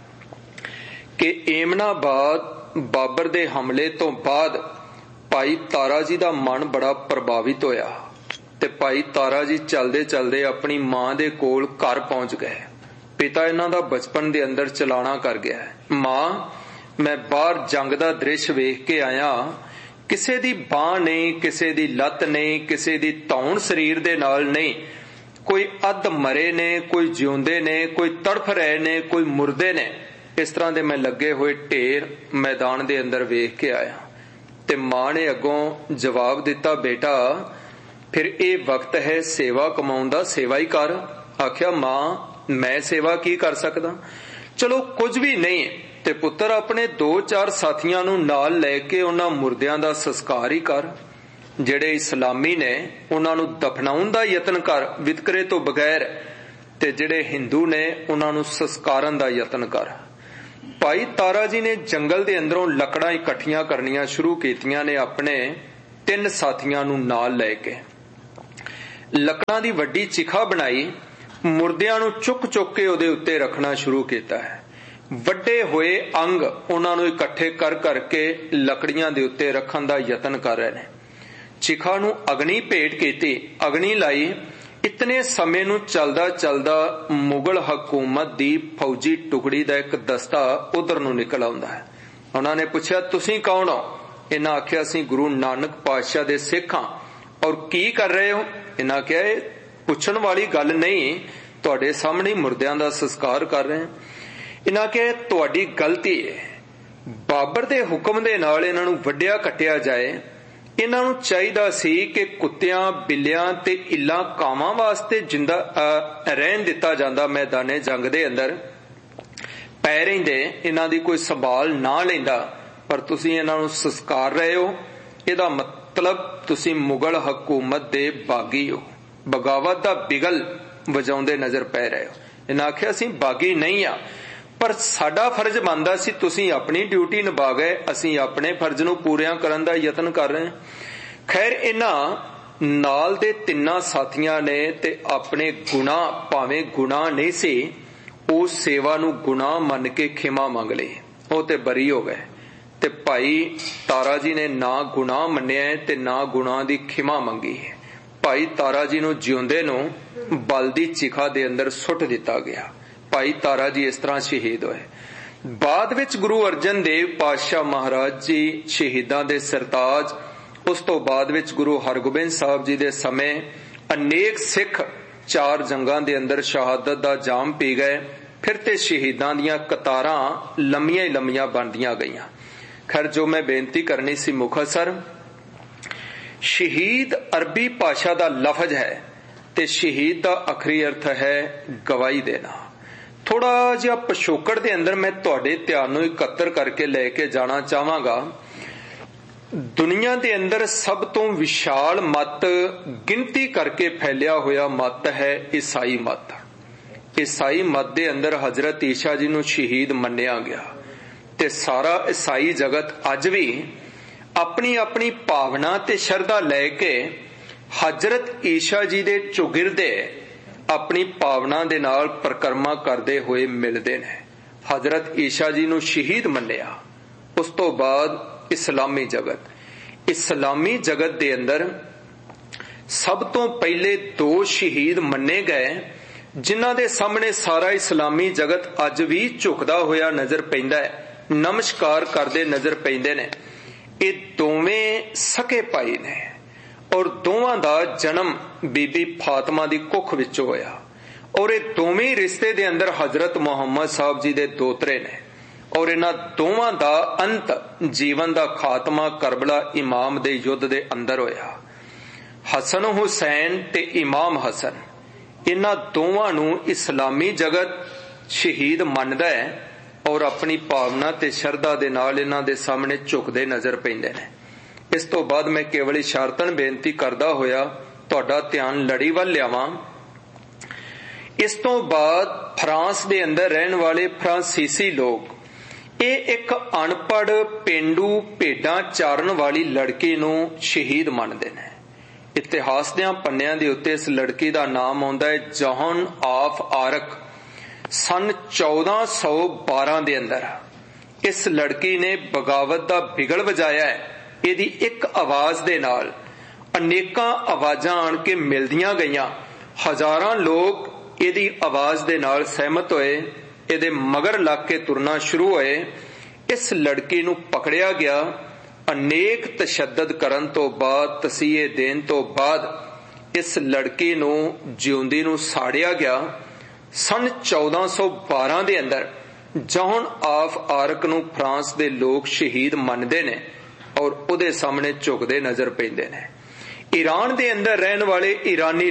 ਕਿ ਏਮਨਾਬਾਦ ਬਾਬਰ ਦੇ ਹਮਲੇ ਤੋਂ ਬਾਅਦ ਭਾਈ ਤਾਰਾ ਜੀ ਦਾ ਮਨ ਬੜਾ ਪ੍ਰਭਾਵਿਤ ਹੋਇਆ ਤੇ ਭਾਈ ਤਾਰਾ ਜੀ ਚਲਦੇ ਚਲਦੇ ਆਪਣੀ ਮਾਂ ਦੇ ਕੋਲ ਘਰ ਪਹੁੰਚ ਗਏ। ਪਿਤਾ ਇਹਨਾਂ ਦਾ ਬਚਪਨ ਦੇ ਅੰਦਰ ਚਲਾਣਾ ਕਰ ਗਿਆ। ਮਾਂ, ਮੈਂ ਬਾਹਰ ਜੰਗ ਦਾ ਦ੍ਰਿਸ਼ ਵੇਖ ਕੇ ਆਇਆ, ਕਿਸੇ ਦੀ ਬਾਂਹ ਨਹੀਂ, ਕਿਸੇ ਦੀ ਲੱਤ ਨਹੀਂ, ਕਿਸੇ ਦੀ ਧੌਣ ਸਰੀਰ ਦੇ ਨਾਲ ਨਹੀਂ, ਕੋਈ ਅੱਧ ਮਰੇ ਨੇ, ਕੋਈ ਜਿਉਂਦੇ ਨੇ, ਕੋਈ ਤੜਫ ਰਹੇ ਨੇ, ਕੋਈ ਮੁਰਦੇ ਨੇ। ਇਸ ਤਰ੍ਹਾਂ ਦੇ ਮੈਂ ਲੱਗੇ ਹੋਏ ਢੇਰ ਮੈਦਾਨ ਦੇ ਅੰਦਰ ਵੇਖ ਕੇ ਆਇਆ। ਤੇ ਮਾਂ ਨੇ ਅੱਗੋਂ ਜਵਾਬ ਦਿੱਤਾ, ਬੇਟਾ ਫਿਰ ਇਹ ਵਕਤ ਹੈ ਸੇਵਾ ਕਮਾਉਣ ਦਾ, ਸੇਵਾ ਹੀ ਕਰ। ਆਖਿਆ, ਮਾਂ ਮੈਂ ਸੇਵਾ ਕੀ ਕਰ ਸਕਦਾ? ਚਲੋ ਕੁਝ ਵੀ ਨਹੀਂ ਤੇ ਪੁੱਤਰ ਆਪਣੇ ਦੋ ਚਾਰ ਸਾਥੀਆਂ ਨੂੰ ਨਾਲ ਲੈ ਕੇ ਉਹਨਾਂ ਮੁਰਦਿਆਂ ਦਾ ਸੰਸਕਾਰ ਹੀ ਕਰ। ਜਿਹੜੇ ਇਸਲਾਮੀ ਨੇ ਉਹਨਾਂ ਨੂੰ ਦਫਨਾਉਣ ਦਾ ਯਤਨ ਕਰ ਵਿਤਕਰੇ ਤੋਂ ਬਗੈਰ, ਤੇ ਜਿਹੜੇ ਹਿੰਦੂ ਨੇ ਉਹਨਾਂ ਨੂੰ ਸੰਸਕਾਰਨ ਦਾ ਯਤਨ ਕਰ। ਭਾਈ ਤਾਰਾ ਜੀ ਨੇ ਜੰਗਲ ਦੇ ਅੰਦਰੋਂ ਲੱਕੜਾਂ ਇਕੱਠੀਆਂ ਕਰਨੀਆਂ ਸ਼ੁਰੂ ਕੀਤੀਆਂ ਨੇ ਆਪਣੇ ਤਿੰਨ ਸਾਥੀਆਂ ਨੂੰ ਨਾਲ ਲੈ ਕੇ। ਲੱਕੜਾਂ ਦੀ ਵੱਡੀ ਚਿਖਾ ਬਣਾਈ, ਮੁਰਦਿਆਂ ਨੂੰ ਚੁੱਕ ਚੁੱਕ ਕੇ ਉਹਦੇ ਉੱਤੇ ਰੱਖਣਾ ਸ਼ੁਰੂ ਕੀਤਾ ਹੈ। ਵੱਡੇ ਹੋਏ ਅੰਗ ਉਹਨਾਂ ਨੂੰ ਇਕੱਠੇ ਕਰ ਕਰਕੇ ਲੱਕੜੀਆਂ ਦੇ ਉੱਤੇ ਰੱਖਣ ਦਾ ਯਤਨ ਕਰ ਰਹੇ ਨੇ। ਚਿਖਾ ਨੂੰ ਅਗਨੀ ਭੇਟ ਕੀਤੀ, ਅਗਨੀ ਲਾਈ। ਇਤਨੇ ਸਮੇਂ ਨੂੰ ਚਲਦਾ ਚਲਦਾ ਮੁਗਲ ਹਕੂਮਤ ਦੀ ਫੌਜੀ ਟੁਕੜੀ ਦਾ ਇੱਕ ਦਸਤਾ ਉਧਰ ਨੂੰ ਨਿਕਲ ਆਉਂਦਾ ਹੈ। ਉਹਨਾਂ ਨੇ ਪੁੱਛਿਆ, ਤੁਸੀਂ ਕੌਣ ਹੋ? ਇਹਨਾਂ ਆਖਿਆ, ਅਸੀਂ ਗੁਰੂ ਨਾਨਕ ਪਾਤਸ਼ਾਹ ਦੇ ਸਿੱਖ ਹਾਂ। ਔਰ ਕੀ ਕਰ ਰਹੇ ਹੋ? ਇਹਨਾਂ ਕਿਹਾ, ਇਹ ਪੁੱਛਣ ਵਾਲੀ ਗੱਲ ਨਹੀਂ, ਤੁਹਾਡੇ ਸਾਹਮਣੇ ਮੁਰਦਿਆਂ ਦਾ ਸੰਸਕਾਰ ਕਰ ਰਹੇ ਹਾਂ। ਇਹਨਾਂ ਕਿਹਾ, ਤੁਹਾਡੀ ਗਲਤੀ ਹੈ। ਬਾਬਰ ਦੇ ਹੁਕਮ ਦੇ ਨਾਲ ਇਹਨਾਂ ਨੂੰ ਵੱਢਿਆ ਕੱਟਿਆ ਜਾਏ। ਇਹਨਾਂ ਨੂੰ ਚਾਹੀਦਾ ਸੀ ਕਿ ਕੁੱਤਿਆਂ, ਬਿੱਲਿਆਂ ਤੇ ਇੱਲਾਂ, ਕਾਵਾਂ ਵਾਸਤੇ ਜਿੰਦਾ ਰਹਿਣ ਦਿੱਤਾ ਜਾਂਦਾ, ਮੈਦਾਨੇ ਜੰਗ ਦੇ ਅੰਦਰ ਪੈ ਰਹਿੰਦੇ, ਇਹਨਾਂ ਦੀ ਕੋਈ ਸੰਭਾਲ ਨਾ ਲੈਂਦਾ। ਪਰ ਤੁਸੀਂ ਇਹਨਾਂ ਨੂੰ ਸੰਸਕਾਰ ਰਹੇ ਹੋ। ਇਹਦਾ ਮਤਲਬ ਤੁਸੀਂ ਮੁਗਲ ਹਕੂਮਤ ਦੇ ਬਾਗੀ ਹੋ, ਬਗਾਵਤ ਦਾ ਬਿਗਲ ਵਜਾਉਂਦੇ ਨਜ਼ਰ ਪੈ ਰਹੇ ਹੋ। ਇਹਨਾਂ ਆਖਿਆ, ਅਸੀਂ ਬਾਗੀ ਨਹੀਂ ਆ, ਪਰ ਸਾਡਾ ਫਰਜ਼ ਬਣਦਾ ਸੀ, ਤੁਸੀਂ ਆਪਣੀ ਡਿਊਟੀ ਨਿਭਾ ਗਏ, ਅਸੀਂ ਆਪਣੇ ਫਰਜ਼ ਨੂੰ ਪੂਰਿਆਂ ਕਰਨ ਦਾ ਯਤਨ ਕਰ ਰਹੇ ਹਾਂ। ਖੈਰ, ਇਹਨਾਂ ਨਾਲ ਦੇ ਤਿੰਨਾਂ ਸਾਥੀਆਂ ਨੇ ਤੇ ਆਪਣੇ ਗੁਨਾਹ, ਭਾਵੇਂ ਗੁਨਾਹ ਨਹੀਂ ਸੀ, ਉਸ ਸੇਵਾ ਨੂੰ ਗੁਨਾਹ ਮੰਨ ਕੇ ਖਿਮਾ ਮੰਗ ਲਈ। ਉਹ ਤੇ ਬਰੀ ਹੋ ਗਏ। ਤੇ ਭਾਈ ਤਾਰਾ ਜੀ ਨੇ ਨਾ ਗੁਨਾਹ ਮੰਨਿਆ ਤੇ ਨਾ ਗੁਨਾਹ ਦੀ ਖਿਮਾ ਮੰਗੀ ਹੈ। ਭਾਈ ਤਾਰਾ ਜੀ ਨੂੰ ਜਿਉਂਦੇ ਨੂੰ ਬਲ ਦੀ ਚਿਖਾ ਦੇ ਅੰਦਰ ਸੁੱਟ ਦਿੱਤਾ ਗਿਆ। ਭਾਈ ਤਾਰਾ ਜੀ ਇਸ ਤਰ੍ਹਾਂ ਸ਼ਹੀਦ ਹੋਏ। ਬਾਅਦ ਵਿੱਚ ਗੁਰੂ ਅਰਜਨ ਦੇਵ ਪਾਤਸ਼ਾਹ ਮਹਾਰਾਜ ਜੀ ਸ਼ਹੀਦਾਂ ਦੇ ਸਰਤਾਜ। ਉਸ ਤੋਂ ਬਾਅਦ ਵਿੱਚ ਗੁਰੂ ਹਰਗੋਬਿੰਦ ਸਾਹਿਬ ਜੀ ਦੇ ਸਮੇਂ ਅਨੇਕ ਸਿੱਖ ਚਾਰ ਜੰਗਾਂ ਦੇ ਅੰਦਰ ਸ਼ਹਾਦਤ ਦਾ ਜਾਮ ਪੀ ਗਏ। ਫਿਰ ਤੇ ਸ਼ਹੀਦਾਂ ਦੀਆਂ ਕਤਾਰਾਂ ਲੰਮੀਆਂ ਹੀ ਲੰਮੀਆਂ ਬਣਦੀਆਂ ਗਈਆਂ। ਖੈਰ, ਜੋ ਮੈਂ ਬੇਨਤੀ ਕਰਨੀ ਸੀ ਮੁਖਤਸਰ, ਸ਼ਹੀਦ ਅਰਬੀ ਭਾਸ਼ਾ ਦਾ ਲਫ਼ਜ਼ ਹੈ ਤੇ ਸ਼ਹੀਦ ਦਾ ਆਖਰੀ ਅਰਥ ਹੈ ਗਵਾਹੀ ਦੇਣਾ। ਥੋੜਾ ਜਿਹਾ ਪਿਛੋਕੜ ਦੇ ਅੰਦਰ ਮੈਂ ਤੁਹਾਡੇ ਧਿਆਨ ਨੂੰ ਇਕੱਤਰ ਕਰਕੇ ਲੈ ਕੇ ਜਾਣਾ ਚਾਹਾਂਗਾ। ਦੁਨੀਆ ਦੇ ਅੰਦਰ ਸਭ ਤੋਂ ਵਿਸ਼ਾਲ ਮਤ, ਗਿਣਤੀ ਕਰਕੇ ਫੈਲਿਆ ਹੋਇਆ ਮਤ ਹੈ ਈਸਾਈ ਮਤ। ਈਸਾਈ ਮਤ ਦੇ ਅੰਦਰ ਹਜ਼ਰਤ ਈਸਾ ਜੀ ਨੂੰ ਸ਼ਹੀਦ ਮੰਨਿਆ ਗਿਆ ਤੇ ਸਾਰਾ ਈਸਾਈ ਜਗਤ ਅੱਜ ਵੀ ਆਪਣੀ ਆਪਣੀ ਭਾਵਨਾ ਤੇ ਸ਼ਰਧਾ ਲੈ ਕੇ ਹਜ਼ਰਤ ਈਸਾ ਜੀ ਦੇ ਚੌਗਿਰਦੇ ਆਪਣੀ ਭਾਵਨਾ ਦੇ ਨਾਲ ਪਰਿਕਰਮਾ ਕਰਦੇ ਹੋਏ ਮਿਲਦੇ ਨੇ। ਹਜ਼ਰਤ ਈਸਾ ਜੀ ਨੂੰ ਸ਼ਹੀਦ ਮੰਨਿਆ। ਉਸ ਤੋਂ ਬਾਅਦ ਇਸਲਾਮੀ ਜਗਤ ਇਸਲਾਮੀ ਜਗਤ ਦੇ ਅੰਦਰ ਸਭ ਤੋਂ ਪਹਿਲੇ ਦੋ ਸ਼ਹੀਦ ਮੰਨੇ ਗਏ, ਜਿਨ੍ਹਾਂ ਦੇ ਸਾਹਮਣੇ ਸਾਰਾ ਇਸਲਾਮੀ ਜਗਤ ਅੱਜ ਵੀ ਝੁਕਦਾ ਹੋਇਆ ਨਜ਼ਰ ਪੈਂਦਾ ਹੈ, ਨਮਸਕਾਰ ਕਰਦੇ ਨਜ਼ਰ ਪੈਂਦੇ ਨੇ। ਇਹ ਦੋਵੇਂ ਸਕੇ ਭਾਈ ਨੇ ਔਰ ਦੋਵਾਂ ਦਾ ਜਨਮ ਬੀਬੀ ਫਾਤਮਾ ਦੀ ਕੁੱਖ ਵਿੱਚੋਂ ਹੋਇਆ। ਔਰ ਇਹ ਦੋਵੇਂ ਰਿਸ਼ਤੇ ਦੇ ਅੰਦਰ ਹਜ਼ਰਤ ਮੁਹੰਮਦ ਸਾਹਿਬ ਜੀ ਦੇ ਦੋਤਰੇ ਨੇ। ਔਰ ਇਹਨਾਂ ਦੋਵਾਂ ਦਾ ਅੰਤ, ਜੀਵਨ ਦਾ ਖਾਤਮਾ ਕਰਬਲਾ ਇਮਾਮ ਦੇ ਯੁੱਧ ਦੇ ਅੰਦਰ ਹੋਇਆ। ਹਸਨ ਹੁਸੈਨ ਤੇ ਇਮਾਮ ਹਸਨ, ਇਹਨਾਂ ਦੋਵਾਂ ਨੂੰ ਇਸਲਾਮੀ ਜਗਤ ਸ਼ਹੀਦ ਮੰਨਦਾ ਹੈ ਔਰ ਆਪਣੀ ਭਾਵਨਾ ਤੇ ਸ਼ਰਧਾ ਦੇ ਨਾਲ ਇਹਨਾਂ ਦੇ ਸਾਹਮਣੇ ਝੁਕਦੇ ਨਜ਼ਰ ਪੈਂਦੇ ਨੇ। ਇਸ ਤੋਂ ਬਾਅਦ ਮੈਂ ਕੇਵਲ ਇਸ਼ਾਰਤਨ ਬੇਨਤੀ ਕਰਦਾ ਹੋਇਆ ਤੁਹਾਡਾ ਧਿਆਨ ਲੜੀ ਵੱਲ ਲਿਆਵਾਂ। ਇਸ ਤੋਂ ਬਾਅਦ ਫਰਾਂਸ ਦੇ ਅੰਦਰ ਰਹਿਣ ਵਾਲੇ ਫਰਾਂਸੀਸੀ ਲੋਕ, ਇਹ ਇੱਕ ਅਨਪੜ੍ਹ ਪੇਂਡੂ ਭੇਡਾਂ ਚਾਰਨ ਵਾਲੀ ਲੜਕੀ ਨੂੰ ਸ਼ਹੀਦ ਮੰਨਦੇ ਨੇ। ਇਤਿਹਾਸ ਦੇ ਪੰਨਿਆਂ ਦੇ ਉੱਤੇ ਇਸ ਲੜਕੀ ਦਾ ਨਾਮ ਆਉਂਦਾ ਹੈ ਜੌਨ ਆਫ ਆਰਕ। ਸਨ ਚੌਦਾਂ ਸੌ ਬਾਰਾਂ ਦੇ ਅੰਦਰ ਇਸ ਲੜਕੀ ਨੇ ਬਗਾਵਤ ਦਾ ਬਿਗਲ ਵਜਾਇਆ ਹੈ। ਇਹਦੀ ਇੱਕ ਆਵਾਜ਼ ਦੇ ਨਾਲ ਅਨੇਕਾਂ ਆਵਾਜ਼ਾਂ ਆਣ ਕੇ ਮਿਲਦੀਆਂ ਗਈਆਂ। ਹਜ਼ਾਰਾਂ ਲੋਕ ਇਹਦੀ ਆਵਾਜ਼ ਦੇ ਨਾਲ ਸਹਿਮਤ ਹੋਏ, ਇਹਦੇ ਮਗਰ ਲੱਗ ਕੇ ਤੁਰਨਾ ਸ਼ੁਰੂ ਹੋਏ। ਇਸ ਲੜਕੀ ਨੂੰ ਪਕੜਿਆ ਗਿਆ। ਅਨੇਕ ਤਸ਼ੱਦਦ ਕਰਨ ਤੋਂ ਬਾਅਦ, ਤਸੀਹੇ ਦੇਣ ਤੋਂ ਬਾਅਦ ਇਸ ਲੜਕੀ ਨੂੰ ਜਿਉਂਦੀ ਨੂੰ ਸਾੜਿਆ ਗਿਆ। ਸਨ ਚੌਦਾਂ ਸੌ ਬਾਰਾਂ ਦੇ ਅੰਦਰ ਜੌਨ ਆਫ ਆਰਕ ਨੂੰ ਫਰਾਂਸ ਦੇ ਲੋਕ ਸ਼ਹੀਦ ਮੰਨਦੇ ਨੇ ਔਰ ਉਹਦੇ ਸਾਹਮਣੇ ਝੁਕਦੇ ਨਜ਼ਰ ਪੈਂਦੇ ਨੇ। ਈਰਾਨ ਦੇ ਅੰਦਰ ਰਹਿਣ ਵਾਲੇ ਈਰਾਨੀ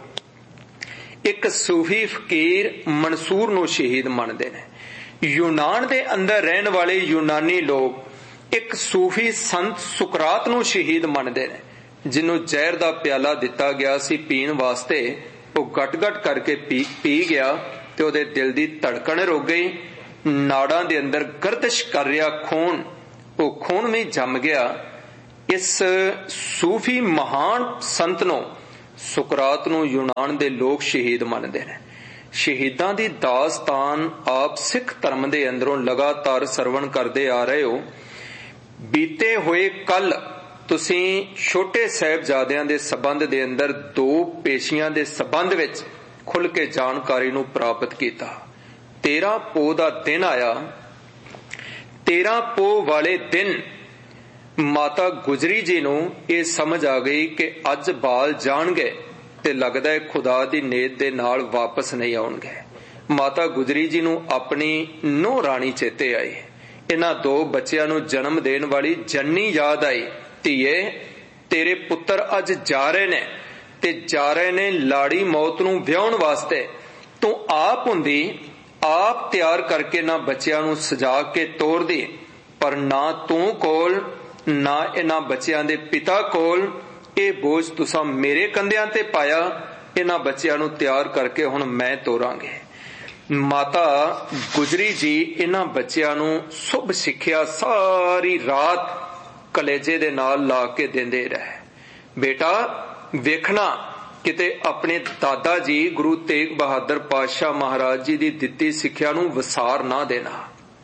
ਲੋਕ ਇੱਕ ਸੂਫੀ ਫਕੀਰ ਮਨਸੂਰ ਨੂੰ ਸ਼ਹੀਦ ਮੰਨਦੇ ਨੇ। ਯੂਨਾਨ ਦੇ ਅੰਦਰ ਰਹਿਣ ਵਾਲੇ ਯੂਨਾਨੀ ਲੋਕ ਇੱਕ ਸੂਫੀ ਸੰਤ ਸੁਕਰਾਤ ਨੂੰ ਸ਼ਹੀਦ ਮੰਨਦੇ ਨੇ, ਜਿਹਨੂੰ ਜ਼ਹਿਰ ਦਾ ਪਿਆਲਾ ਦਿੱਤਾ ਗਿਆ ਸੀ ਪੀਣ ਵਾਸਤੇ। ਉਹ ਗਟ-ਗਟ ਕਰਕੇ ਪੀ ਪੀ ਗਿਆ ਤੇ ਉਹਦੇ ਦਿਲ ਦੀ ਧੜਕਣ ਰੁਕ ਗਈ। ਨਾੜਾਂ ਦੇ ਅੰਦਰ ਗਰਦਸ਼ ਕਰ ਰਿਹਾ ਖੂਨ, ਉਹ ਖੂਨ ਵੀ ਜੰਮ ਗਿਆ। ਇਸ ਸੂਫੀ ਮਹਾਨ ਸੰਤ ਨੂੰ ਸੁਕਰਾਤ ਨੂੰ ਯੂਨਾਨ ਦੇ ਲੋਕ ਸ਼ਹੀਦ ਮੰਨਦੇ ਨੇ। ਸ਼ਹੀਦਾਂ ਦੀ ਦਾਸਤਾਨ ਆਪ ਸਿੱਖ ਧਰਮ ਦੇ ਅੰਦਰੋਂ ਲਗਾਤਾਰ ਸਰਵਣ ਕਰਦੇ ਆ ਰਹੇ ਹੋ। ਬੀਤੇ ਹੋਏ ਕੱਲ ਤੁਸੀਂ ਛੋਟੇ ਸਾਹਿਬਜ਼ਾਦਿਆਂ ਦੇ ਸੰਬੰਧ ਦੇ ਅੰਦਰ ਦੋ ਪੇਸ਼ੀਆਂ ਦੇ ਸੰਬੰਧ ਵਿੱਚ ਖੁੱਲ ਕੇ ਜਾਣਕਾਰੀ ਨੂੰ ਪ੍ਰਾਪਤ ਕੀਤਾ। ਤੇਰਾਂ ਪੋਹ ਦਾ ਦਿਨ ਆਇਆ। ਤੇਰਾਂ ਪੋਹ ਵਾਲੇ ਦਿਨ ਮਾਤਾ ਗੁਜਰੀ ਜੀ ਨੂੰ ਇਹ ਸਮਝ ਆ ਗਈ ਕਿ ਅੱਜ ਬਾਲ ਜਾਣਗੇ ਤੇ ਲੱਗਦਾ ਹੈ ਖੁਦਾ ਦੀ ਨੇਤ ਦੇ ਨਾਲ ਵਾਪਸ ਨਹੀਂ ਆਉਣਗੇ। ਮਾਤਾ ਗੁਜਰੀ ਜੀ ਨੂੰ ਆਪਣੀ ਨੂੰਹ ਰਾਣੀ ਚੇਤੇ ਆਈ। ਇਹਨਾਂ ਦੋ ਬੱਚਿਆਂ ਨੂੰ ਜਨਮ ਦੇਣ ਵਾਲੀ ਜੰਨੀ ਯਾਦ ਆਈ। ਧੀਏ, ਤੇਰੇ ਪੁੱਤਰ ਅੱਜ ਜਾ ਰਹੇ ਨੇ ਤੇ ਜਾ ਰਹੇ ਨੇ ਲਾੜੀ ਮੌਤ ਨੂੰ ਵਿਆਹੁਣ ਵਾਸਤੇ। ਤੂੰ ਆਪ ਹੁੰਦੀ, ਆਪ ਤਿਆਰ ਕਰਕੇ ਨਾ ਬੱਚਿਆਂ ਨੂੰ ਸਜਾ ਕੇ ਤੋਰਦੀ, ਪਰ ਨਾ ਤੂੰ ਕੋਲ ਨਾ ਇਹਨਾਂ ਬੱਚਿਆਂ ਦੇ ਪਿਤਾ ਕੋਲ। ਇਹ ਬੋਝ ਤੁਸਾਂ ਮੇਰੇ ਕੰਧਿਆਂ ਤੇ ਪਾਇਆ। ਇਹਨਾਂ ਬੱਚਿਆਂ ਨੂੰ ਤਿਆਰ ਕਰਕੇ ਹੁਣ ਮੈਂ ਤੋਰਾਂਗੇ। ਮਾਤਾ ਗੁਜਰੀ ਜੀ ਇਹਨਾਂ ਬੱਚਿਆਂ ਨੂੰ ਸ਼ੁਭ ਸਿੱਖਿਆ ਸਾਰੀ ਰਾਤ ਕਲੇਜੇ ਦੇ ਨਾਲ ਲਾ ਕੇ ਦਿੰਦੇ ਰਹੇ। ਬੇਟਾ, ਵੇਖਣਾ ਕਿਤੇ ਆਪਣੇ ਦਾਦਾ ਜੀ ਗੁਰੂ ਤੇਗ ਬਹਾਦਰ ਪਾਤਸ਼ਾਹ ਮਹਾਰਾਜ ਜੀ ਦੀ ਦਿੱਤੀ ਸਿੱਖਿਆ ਨੂੰ ਵਿਸਾਰ ਨਾ ਦੇਣਾ।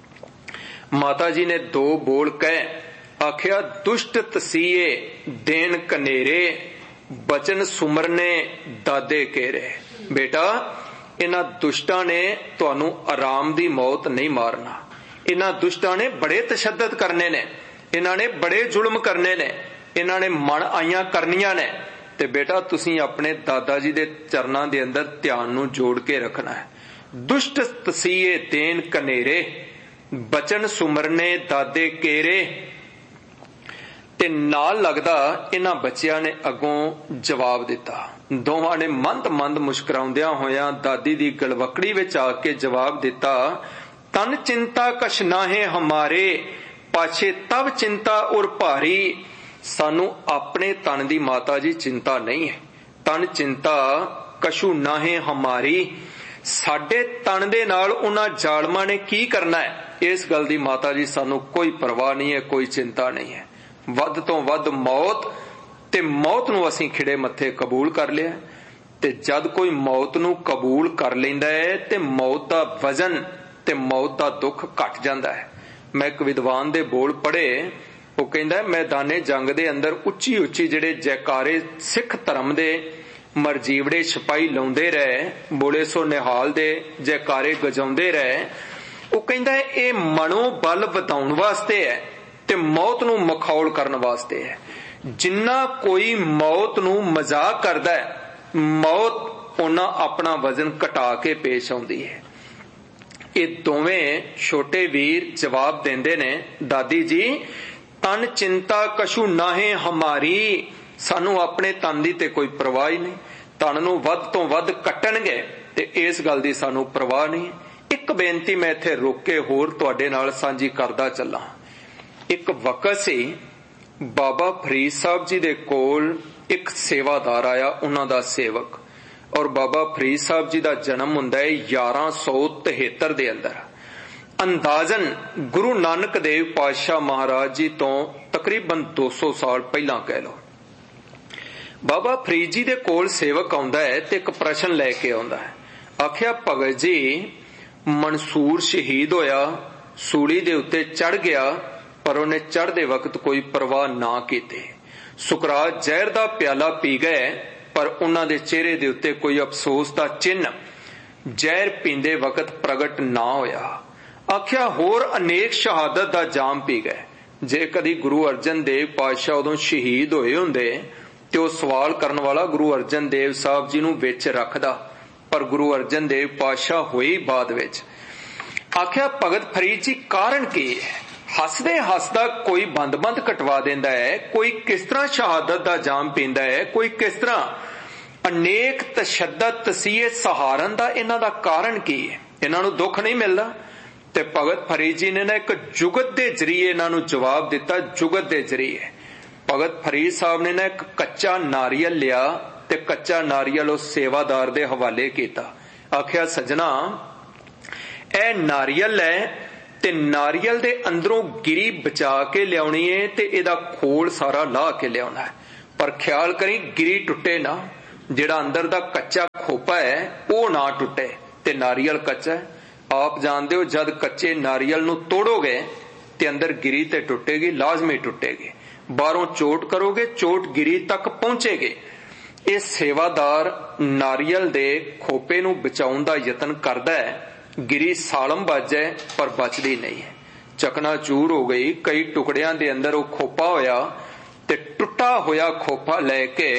ਮਾਤਾ ਜੀ ਨੇ ਦੋ ਬੋਲ ਕਹੇ। ਆਖਿਆ, ਦੁਸ਼ਟ ਤਸੀਏ ਦੇਣ ਕਨੇਰੇ, ਬਚਨ ਸੁਮਰਨੇ ਦਾਦੇ ਕੇਰੇ। ਬੇਟਾ, ਇਹਨਾਂ ਦੁਸ਼ਟਾਂ ਨੇ ਤੁਹਾਨੂੰ ਆਰਾਮ ਦੀ ਮੌਤ ਨਹੀਂ ਮਾਰਨਾ। ਇਹਨਾਂ ਦੁਸ਼ਟਾਂ ਨੇ ਬੜੇ ਤਸ਼ੱਦਦ ਕਰਨੇ ਨੇ, ਇਹਨਾਂ ਨੇ ਬੜੇ ਜ਼ੁਲਮ ਕਰਨੇ ਨੇ, ਇਹਨਾਂ ਨੇ ਮਨ ਆਈਆਂ ਕਰਨੀਆਂ ਨੇ। ਤੇ ਬੇਟਾ, ਤੁਸੀਂ ਆਪਣੇ ਦਾਦਾ ਜੀ ਦੇ ਚਰਨਾਂ ਦੇ ਅੰਦਰ ਧਿਆਨ ਨੂੰ ਜੋੜ ਕੇ ਰੱਖਣਾ ਹੈ। ਦੁਸ਼ਟ ਤਸੀਏ ਦੇਣ ਕਨੇਰੇ, ਬਚਨ ਸੁਮਰਨੇ ਦਾਦੇ ਕੇਰੇ। ਤੇ ਨਾਲ ਲੱਗਦਾ ਇਹਨਾਂ ਬੱਚਿਆਂ ਨੇ ਅੱਗੋਂ ਜਵਾਬ ਦਿੱਤਾ। ਦੋਵਾਂ ਨੇ ਮੰਦ ਮੰਦ ਮੁਸਕਰਾਉਂਦਿਆਂ ਹੋਇਆਂ ਦਾਦੀ ਦੀ ਗਲਵਕੜੀ ਵਿੱਚ ਆ ਕੇ ਜਵਾਬ ਦਿੱਤਾ, ਤਨ ਚਿੰਤਾ ਕਛ ਨਾਹੇ ਹਮਾਰੇ, ਪਾਛੇ ਤਵ ਚਿੰਤਾ ਉਰ ਭਾਰੀ। ਸਾਨੂੰ ਆਪਣੇ ਤਨ ਦੀ ਮਾਤਾ ਜੀ ਚਿੰਤਾ ਨਹੀਂ ਹੈ। ਤਨ ਚਿੰਤਾ ਕਛੂ ਨਾਹੇ ਹਮਾਰੀ। ਸਾਡੇ ਤਨ ਦੇ ਨਾਲ ਉਹਨਾਂ ਜ਼ਾਲਮਾਂ ਨੇ ਕੀ ਕਰਨਾ ਹੈ, ਇਸ ਗੱਲ ਦੀ ਮਾਤਾ ਜੀ ਸਾਨੂੰ ਕੋਈ ਪਰਵਾਹ ਨਹੀਂ ਹੈ, ਕੋਈ ਚਿੰਤਾ ਨਹੀਂ ਹੈ। ਵੱਧ ਤੋਂ ਵੱਧ ਮੌਤ, ਤੇ ਮੌਤ ਨੂੰ ਅਸੀਂ ਖਿੜੇ ਮੱਥੇ ਕਬੂਲ ਕਰ ਲਿਆ। ਤੇ ਜਦ ਕੋਈ ਮੌਤ ਨੂੰ ਕਬੂਲ ਕਰ ਲੈਂਦਾ ਹੈ ਤੇ ਮੌਤ ਦਾ ਵਜ਼ਨ ਤੇ ਮੌਤ ਦਾ ਦੁੱਖ ਘਟ ਜਾਂਦਾ ਹੈ। ਮੈਂ ਇੱਕ ਵਿਦਵਾਨ ਦੇ ਬੋਲ ਪੜ੍ਹੇ। ਉਹ ਕਹਿੰਦਾ, ਮੈਦਾਨੇ ਜੰਗ ਦੇ ਅੰਦਰ ਉੱਚੀ ਉੱਚੀ ਜਿਹੜੇ ਜੈਕਾਰੇ ਸਿੱਖ ਧਰਮ ਦੇ ਮਰਜੀਵੜੇ ਸਿਪਾਹੀ ਲਾਉਂਦੇ ਰਹੇ, ਬੋਲੇ ਸੋ ਨਿਹਾਲ ਦੇ ਜੈਕਾਰੇ ਗਜਾਉਂਦੇ ਰਹੇ। ਉਹ ਕਹਿੰਦਾ ਇਹ ਮਨੋਬਲ ਵਧਾਉਣ ਵਾਸਤੇ ਹੈ ਤੇ ਮੌਤ ਨੂੰ ਮਖੌਲ ਕਰਨ ਵਾਸਤੇ ਹੈ। ਜਿੰਨਾ ਕੋਈ ਮੌਤ ਨੂੰ ਮਜ਼ਾਕ ਕਰਦਾ ਹੈ, ਮੌਤ ਉਹਨਾਂ ਆਪਣਾ ਵਜ਼ਨ ਘਟਾ ਕੇ ਪੇਸ਼ ਆਉਂਦੀ ਹੈ। ਇਹ ਦੋਵੇਂ ਛੋਟੇ ਵੀਰ ਜਵਾਬ ਦਿੰਦੇ ਨੇ, ਦਾਦੀ ਜੀ, ਤਨ ਚਿੰਤਾ ਕਛੂ ਨਾਹੇ ਹਮਾਰੀ। ਸਾਨੂੰ ਆਪਣੇ ਤਨ ਦੀ ਤੇ ਕੋਈ ਪਰਵਾਹ ਹੀ ਨਹੀਂ। ਤਨ ਨੂੰ ਵੱਧ ਤੋਂ ਵੱਧ ਕੱਟਣਗੇ ਤੇ ਇਸ ਗੱਲ ਦੀ ਸਾਨੂੰ ਪਰਵਾਹ ਨਹੀਂ। ਇੱਕ ਬੇਨਤੀ ਮੈਂ ਇੱਥੇ ਰੁਕ ਕੇ ਹੋਰ ਤੁਹਾਡੇ ਨਾਲ ਸਾਂਝੀ ਕਰਦਾ ਚੱਲਾਂ। ਇੱਕ ਵਕਤ ਸੀ, ਬਾਬਾ ਫਰੀਦ ਸਾਹਿਬ ਜੀ ਦੇ ਕੋਲ ਇੱਕ ਸੇਵਾਦਾਰ ਆਇਆ, ਉਹਨਾਂ ਦਾ ਸੇਵਕ। ਔਰ ਬਾਬਾ ਫਰੀਦ ਸਾਹਿਬ ਜੀ ਦਾ ਜਨਮ ਹੁੰਦਾ ਹੈ ਗਿਆਰਾਂ ਸੌ ਤਿਹੱਤਰ ਦੇ ਅੰਦਰ। ਅੰਦਾਜ਼ਨ ਗੁਰੂ ਨਾਨਕ ਦੇਵ ਪਾਤਸ਼ਾਹ ਮਹਾਰਾਜ ਜੀ ਤੋਂ ਤਕਰੀਬਨ ਦੋ ਸੌ ਸਾਲ ਪਹਿਲਾਂ ਕਹਿ ਲਓ। ਬਾਬਾ ਫਰੀਦ ਜੀ ਦੇ ਕੋਲ ਸੇਵਕ ਆਉਂਦਾ ਹੈ ਤੇ ਇੱਕ ਪ੍ਰਸ਼ਨ ਲੈ ਕੇ ਆਉਂਦਾ ਹੈ। ਆਖਿਆ, ਭਗਤ ਜੀ, ਮਨਸੂਰ ਸ਼ਹੀਦ ਹੋਇਆ, ਸੂਲੀ ਦੇ ਉੱਤੇ ਚੜ ਗਿਆ, ਪਰ ਉਹਨੇ ਚੜ੍ਹਦੇ ਵਕਤ ਕੋਈ ਪਰਵਾਹ ਨਾ ਕੀਤੀ। ਸੁਕਰਾਤ ਜ਼ਹਿਰ ਦਾ ਪਿਆਲਾ ਪੀ ਗਏ, ਪਰ ਉਹਨਾਂ ਦੇ ਚਿਹਰੇ ਦੇ ਉੱਤੇ ਕੋਈ ਅਫਸੋਸ ਦਾ ਚਿੰਨ੍ਹ ਜ਼ਹਿਰ ਪੀਂਦੇ ਵਕਤ ਪ੍ਰਗਟ ਨਾ ਹੋਇਆ। ਆਖਿਆ, ਹੋਰ ਅਨੇਕ ਸ਼ਹਾਦਤ ਦਾ ਜਾਮ ਪੀ ਗਏ। ਜੇ ਕਦੀ ਗੁਰੂ ਅਰਜਨ ਦੇਵ ਪਾਤਸ਼ਾਹ ਉਦੋਂ ਸ਼ਹੀਦ ਹੋਏ ਹੁੰਦੇ ਤੇ ਉਹ ਸਵਾਲ ਕਰਨ ਵਾਲਾ ਗੁਰੂ ਅਰਜਨ ਦੇਵ ਸਾਹਿਬ ਜੀ ਨੂੰ ਵਿੱਚ ਰੱਖਦਾ, ਪਰ ਗੁਰੂ ਅਰਜਨ ਦੇਵ ਪਾਤਸ਼ਾਹ ਹੋਏ ਬਾਅਦ ਵਿੱਚ। ਆਖਿਆ, ਭਗਤ ਫਰੀਦ ਜੀ, ਕਾਰਨ ਕੀ ਹੈ? ਹੱਸਦੇ ਹੱਸਦਾ ਕੋਈ ਬੰਦ ਬੰਦ ਕਟਵਾ ਦਿੰਦਾ ਹੈ, ਕੋਈ ਕਿਸ ਤਰ੍ਹਾਂ ਸ਼ਹਾਦਤ ਦਾ ਜਾਮ ਪੀਂਦਾ ਹੈ, ਕੋਈ ਕਿਸ ਤਰ੍ਹਾਂ ਅਨੇਕ ਤਸ਼ੱਦਦ ਤਸੀਹੇ ਸਹਾਰਨ ਦਾ। ਇਹਨਾਂ ਦਾ ਕਾਰਨ ਕੀ ਹੈ? ਇਹਨਾਂ ਨੂੰ ਦੁੱਖ ਨਹੀਂ ਮਿਲਦਾ? ਤੇ ਭਗਤ ਫਰੀਦ ਜੀ ਨੇ ਨਾ ਇੱਕ ਜੁਗਤ ਦੇ ਜ਼ਰੀਏ ਇਹਨਾਂ ਨੂੰ ਜਵਾਬ ਦਿੱਤਾ। ਜੁਗਤ ਦੇ ਜ਼ਰੀਏ ਭਗਤ ਫਰੀਦ ਸਾਹਿਬ ਨੇ ਨਾ ਇੱਕ ਕੱਚਾ ਨਾਰੀਅਲ ਲਿਆ ਤੇ ਕੱਚਾ ਨਾਰੀਅਲ ਉਸ ਸੇਵਾਦਾਰ ਦੇ ਹਵਾਲੇ ਕੀਤਾ। ਆਖਿਆ, ਸੱਜਣਾ, ਇਹ ਨਾਰੀਅਲ ਹੈ ਤੇ ਨਾਰੀਅਲ ਦੇ ਅੰਦਰੋਂ ਗਿਰੀ ਬਚਾ ਕੇ ਲਿਆਉਣੀ ਹੈ ਤੇ ਇਹਦਾ ਖੋਲ ਸਾਰਾ ਲਾਹ ਕੇ ਲਿਆਉਣਾ ਹੈ, ਪਰ ਖਿਆਲ ਕਰੀ ਗਿਰੀ ਟੁੱਟੇ ਨਾ। ਜਿਹੜਾ ਅੰਦਰ ਦਾ ਕੱਚਾ ਖੋਪਾ ਹੈ ਉਹ ਨਾ ਟੁੱਟੇ। ਤੇ ਨਾਰੀਅਲ ਕੱਚਾ ਹੈ, ਆਪ ਜਾਣਦੇ ਹੋ ਜਦ ਕੱਚੇ ਨਾਰੀਅਲ ਨੂੰ ਤੋੜੋਗੇ ਤੇ ਅੰਦਰ ਗਿਰੀ ਤੇ ਟੁੱਟੇਗੀ, ਲਾਜ਼ਮੀ ਟੁੱਟੇਗੀ। ਬਾਹਰੋਂ ਚੋਟ ਕਰੋਗੇ, ਚੋਟ ਗਿਰੀ ਤੱਕ ਪਹੁੰਚੇਗੀ। ਇਹ ਸੇਵਾਦਾਰ ਨਾਰੀਅਲ ਦੇ ਖੋਪੇ ਨੂੰ ਬਚਾਉਣ ਦਾ ਯਤਨ ਕਰਦਾ ਹੈ। ਗਿਰੀ ਸਾਲਮ ਵੱਜੇ ਪਰ ਬਚਦੀ ਨਹੀਂ ਹੈ, ਚਕਨਾਚੂਰ ਹੋ ਗਈ। ਕਈ ਟੁਕੜਿਆਂ ਦੇ ਅੰਦਰ ਉਹ ਖੋਪਾ ਹੋਇਆ ਤੇ ਟੁੱਟਾ ਹੋਇਆ ਖੋਪਾ ਲੈ ਕੇ,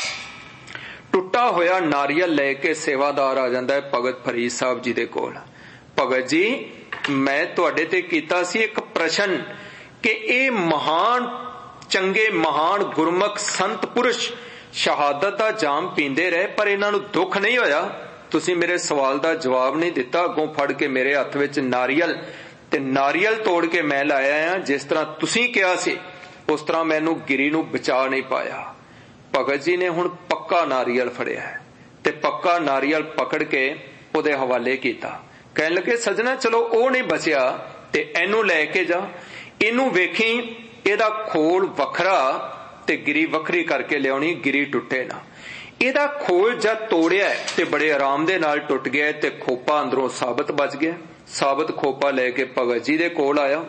ਟੁੱਟਾ ਹੋਇਆ ਨਾਰੀਅਲ ਲੈ ਕੇ ਸੇਵਾਦਾਰ ਆ ਜਾਂਦਾ ਹੈ ਭਗਤ ਫਰੀਦ ਸਾਹਿਬ ਜੀ ਦੇ ਕੋਲ। ਭਗਤ ਜੀ, ਮੈਂ ਤੁਹਾਡੇ ਤੇ ਕੀਤਾ ਸੀ ਇੱਕ ਪ੍ਰਸ਼ਨ ਕਿ ਇਹ ਮਹਾਨ ਚੰਗੇ ਮਹਾਨ ਗੁਰਮੁਖ ਸੰਤ ਪੁਰਸ਼ ਸ਼ਹਾਦਤ ਦਾ ਜਾਮ ਪੀਂਦੇ ਰਹੇ ਪਰ ਇਹਨਾਂ ਨੂੰ ਦੁੱਖ ਨਹੀਂ ਹੋਇਆ। ਤੁਸੀਂ ਮੇਰੇ ਸਵਾਲ ਦਾ ਜਵਾਬ ਨਹੀਂ ਦਿੱਤਾ। ਅੱਗੋਂ ਫੜ ਕੇ ਮੇਰੇ ਹੱਥ ਵਿੱਚ ਨਾਰੀਅਲ ਤੇ ਨਾਰੀਅਲ ਤੋੜ ਕੇ ਮੈਂ ਲਾਇਆ ਆ। ਜਿਸ ਤਰ੍ਹਾਂ ਤੁਸੀਂ ਕਿਹਾ ਸੀ ਉਸ ਤਰ੍ਹਾਂ ਮੈਨੂੰ ਗਿਰੀ ਨੂੰ ਬਚਾ ਨਹੀਂ ਪਾਇਆ। ਭਗਤ ਜੀ ਨੇ ਹੁਣ ਪੱਕਾ ਨਾਰੀਅਲ ਫੜਿਆ ਤੇ ਪੱਕਾ ਨਾਰੀਅਲ ਪਕੜ ਕੇ ਉਹਦੇ ਹਵਾਲੇ ਕੀਤਾ। ਕਹਿਣ ਲੱਗੇ ਸੱਜਣਾ, ਚਲੋ ਉਹ ਨਹੀਂ ਬਚਿਆ ਤੇ ਇਹਨੂੰ ਲੈ ਕੇ ਜਾ, ਇਹਨੂੰ ਵੇਖੀ ਇਹਦਾ ਖੋਲ ਵੱਖਰਾ ਤੇ ਗਿਰੀ ਵੱਖਰੀ ਕਰਕੇ ਲਿਆਉਣੀ, ਗਿਰੀ ਟੁੱਟੇ ਨਾ। ਇਹਦਾ ਖੋਲ ਜਦ ਤੋੜਿਆ ਤੇ ਬੜੇ ਆਰਾਮ ਦੇ ਨਾਲ ਟੁੱਟ ਗਿਆ ਤੇ ਖੋਪਾ ਅੰਦਰੋਂ ਸਾਬਤ ਬਚ ਗਿਆ। ਸਾਬਤ ਖੋਪਾ ਲੈ ਕੇ ਭਗਤ ਜੀ ਦੇ ਕੋਲ ਆਇਆ।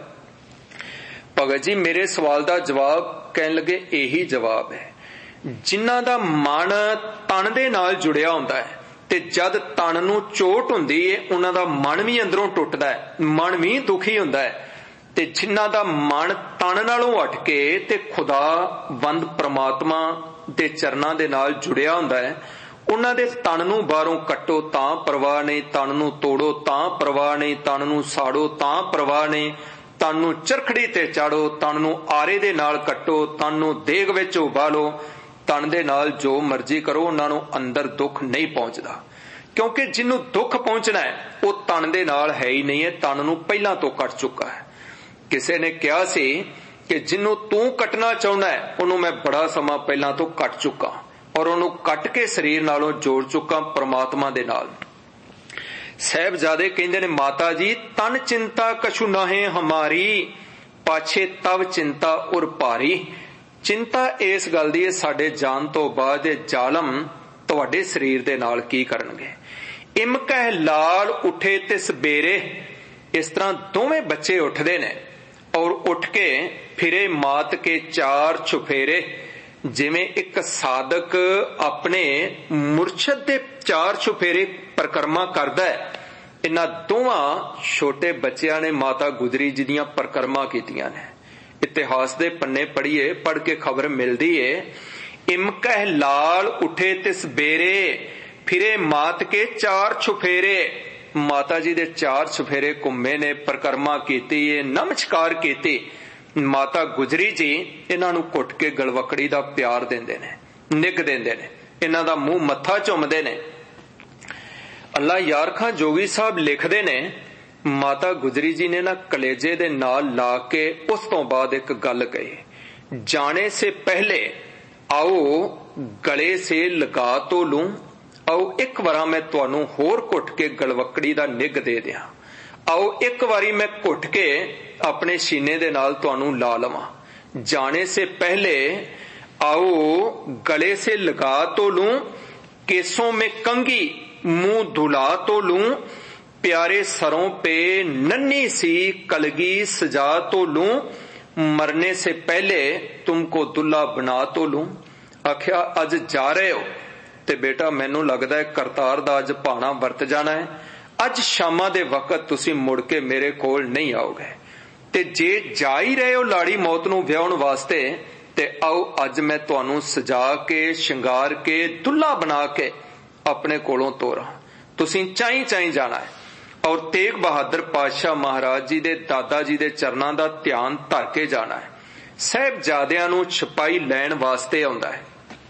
ਭਗਤ ਜੀ, ਮੇਰੇ ਸਵਾਲ ਦਾ ਜਵਾਬ। ਕਹਿਣ ਲੱਗੇ ਇਹੀ ਜਵਾਬ ਹੈ। ਜਿਨ੍ਹਾਂ ਦਾ ਮਨ ਤਨ ਦੇ ਨਾਲ ਜੁੜਿਆ ਹੁੰਦਾ ਹੈ ਤੇ ਜਦ ਤਨ ਨੂੰ ਚੋਟ ਹੁੰਦੀ ਹੈ ਉਹਨਾਂ ਦਾ ਮਨ ਵੀ ਅੰਦਰੋਂ ਟੁੱਟਦਾ ਹੈ, ਮਨ ਵੀ ਦੁਖੀ ਹੁੰਦਾ ਹੈ। ਤੇ ਜਿਨ੍ਹਾਂ ਦਾ ਮਨ ਤਨ ਨਾਲੋਂ ਹਟ ਕੇ ਤੇ ਖੁਦਾਵੰਦ ਪ੍ਰਮਾਤਮਾ ਦੇ ਚਰਨਾਂ ਦੇ ਨਾਲ ਜੁੜਿਆ ਹੁੰਦਾ ਹੈ, ਉਹਨਾਂ ਦੇ ਤਨ ਨੂੰ ਬਾਹਰੋਂ ਕੱਟੋ ਤਾਂ ਪਰਵਾਹ ਨਹੀਂ, ਤਨ ਨੂੰ ਤੋੜੋ ਤਾਂ ਪਰਵਾਹ ਨਹੀਂ, ਤਨ ਨੂੰ ਸਾੜੋ ਤਾਂ ਪਰਵਾਹ ਨਹੀਂ, ਤਨ ਨੂੰ ਚਰਖੜੀ ਤੇ ਚਾੜੋ, ਤਨ ਨੂੰ ਆਰੇ ਦੇ ਨਾਲ ਕੱਟੋ, ਤਨ ਨੂੰ ਦੇਗ ਵਿੱਚ ਉਬਾਲੋ, ਤਨ ਦੇ ਨਾਲ ਜੋ ਮਰਜ਼ੀ ਕਰੋ, ਉਹਨਾਂ ਨੂੰ ਅੰਦਰ ਦੁੱਖ ਨਹੀਂ ਪਹੁੰਚਦਾ। ਕਿਉਂਕਿ ਜਿਹਨੂੰ ਦੁੱਖ ਪਹੁੰਚਣਾ ਹੈ ਉਹ ਤਨ ਦੇ ਨਾਲ ਹੈ ਹੀ ਨਹੀਂ ਹੈ, ਤਨ ਨੂੰ ਪਹਿਲਾਂ ਤੋਂ ਕੱਟ ਚੁੱਕਾ ਹੈ। ਕਿਸੇ ਨੇ ਕਿਹਾ ਸੀ ਕਿ ਜਿਹਨੂੰ ਤੂੰ ਕੱਟਣਾ ਚਾਹੁੰਦਾ ਹੈ ਉਹਨੂੰ ਮੈਂ ਬੜਾ ਸਮਾਂ ਪਹਿਲਾਂ ਤੋਂ ਕੱਟ ਚੁੱਕਾ ਔਰ ਉਹਨੂੰ ਕੱਟ ਕੇ ਸਰੀਰ ਨਾਲੋਂ ਜੋੜ ਚੁੱਕਾ ਪ੍ਰਮਾਤਮਾ ਦੇ ਨਾਲ। ਸਾਹਿਬਜ਼ਾਦੇ ਕਹਿੰਦੇ ਨੇ, ਮਾਤਾ ਜੀ ਤਨ ਚਿੰਤਾ ਕਛੂ ਨਾਹੇ ਹਮਾਰੀ, ਪਾਛੇ ਤਵ ਚਿੰਤਾ ਉਰ ਭਾਰੀ। ਚਿੰਤਾ ਇਸ ਗੱਲ ਦੀ ਹੈ ਸਾਡੇ ਜਾਣ ਤੋਂ ਬਾਅਦ ਇਹ ਜ਼ਾਲਮ ਤੁਹਾਡੇ ਸਰੀਰ ਦੇ ਨਾਲ ਕੀ ਕਰਨਗੇ। ਇਮ ਕਹਿ ਲਾਲ ਉੱਠੇ ਤਿਸ ਬੇਰੇ। ਇਸ ਤਰ੍ਹਾਂ ਦੋਵੇਂ ਬੱਚੇ ਉੱਠਦੇ ਨੇ ਔਰ ਉੱਠ ਕੇ ਫਿਰੇ ਮਾਤ ਕੇ ਚਾਰ ਛੁਫੇਰੇ। ਜਿਵੇਂ ਇੱਕ ਸਾਧਕ ਆਪਣੇ ਮੁਰਸ਼ਦ ਦੇ ਚਾਰ ਛੁਫੇਰੇ ਪਰਿਕਰਮਾ ਕਰਦਾ ਹੈ, ਇਹਨਾਂ ਦੋਵਾਂ ਛੋਟੇ ਬੱਚਿਆਂ ਨੇ ਮਾਤਾ ਗੁਜਰੀ ਜੀ ਦੀਆਂ ਪਰਿਕਰਮਾ ਕੀਤੀਆਂ ਨੇ। ਇਤਿਹਾਸ ਦੇ ਪੰਨੇ ਪੜ੍ਹੀਏ, ਪੜ੍ਹ ਕੇ ਖਬਰ ਮਿਲਦੀ ਏ, ਇਮ ਕਹਿ ਲਾਲ ਉੱਠੇ ਤਿਸ ਬੇਰੇ, ਫਿਰੇ ਮਾਤ ਕੇ ਚਾਰ ਛੁਫੇਰੇ। ਮਾਤਾ ਜੀ ਦੇ ਚਾਰ ਛੁਫੇਰੇ ਘੁੰਮੇ ਨੇ, ਪਰਿਕਰਮਾ ਕੀਤੀ ਏ, ਨਮਸਕਾਰ ਕੀਤੀ। ਮਾਤਾ ਗੁਜਰੀ ਜੀ ਇਹਨਾਂ ਨੂੰ ਘੁੱਟ ਕੇ ਗਲਵਕੜੀ ਦਾ ਪਿਆਰ ਦਿੰਦੇ ਨੇ, ਨਿੱਘ ਦਿੰਦੇ ਨੇ, ਇਹਨਾਂ ਦਾ ਮੂੰਹ ਮੱਥਾ ਚੁੰਮਦੇ ਨੇ। ਅੱਲਾ ਯਾਰ ਖਾਂ ਜੋਗੀ ਸਾਹਿਬ ਲਿਖਦੇ ਨੇ, ਮਾਤਾ ਗੁਜਰੀ ਜੀ ਨੇ ਨਾ ਕਲੇਜੇ ਦੇ ਨਾਲ ਲਾ ਕੇ ਉਸ ਤੋਂ ਬਾਅਦ ਇੱਕ ਗੱਲ ਕਹੀ, ਜਾਣੇ ਸੇ ਪਹਿਲੇ ਆਓ ਗਲੇ ਸੇ ਲਗਾ ਤੋ ਲੂੰ। ਆਓ ਇੱਕ ਵਾਰਾ ਮੈਂ ਤੁਹਾਨੂੰ ਹੋਰ ਘੁੱਟ ਕੇ ਗਲਵਕੜੀ ਦਾ ਨਿੱਘ ਦੇ ਦਿਆਂ। ਆਓ ਇੱਕ ਵਾਰੀ ਮੈਂ ਘੁੱਟ ਕੇ ਆਪਣੇ ਸੀਨੇ ਦੇ ਨਾਲ ਤੁਹਾਨੂੰ ਲਾ ਲਵਾਂ। ਜਾਣੇ ਸੇ ਪਹਿਲੇ आओ गले से लगा तो लूं, केसों में कंगी मुंह धुला तो लूं, प्यारे सरों पे नन्ही सी कलगी सजा तो लूं, मरने से पहले तुमको दुल्हा बना तो लूं। आख्या अज जा रहे हो ते बेटा मैनू लगदा है करतार दा अज भाना वरत जाना है, अज शामा दे वक्त तुसी मुड़ के मेरे कोल नहीं आओगे, ते जे जा ही रहे हो लाड़ी मौत नू विआउण वास्ते ते आओ अज मैं तुहानू सजा के शिंगार के दुल्हा बना के अपने कोलों तोरा, तुसी चाई चाई जाना है। और तेग बहादुर पातशाह महाराज जी दे दादा जी दे चरनां दा ध्यान धर के जाना है। साहिबजादियां नू छपाई लैण वास्ते आउंदा है।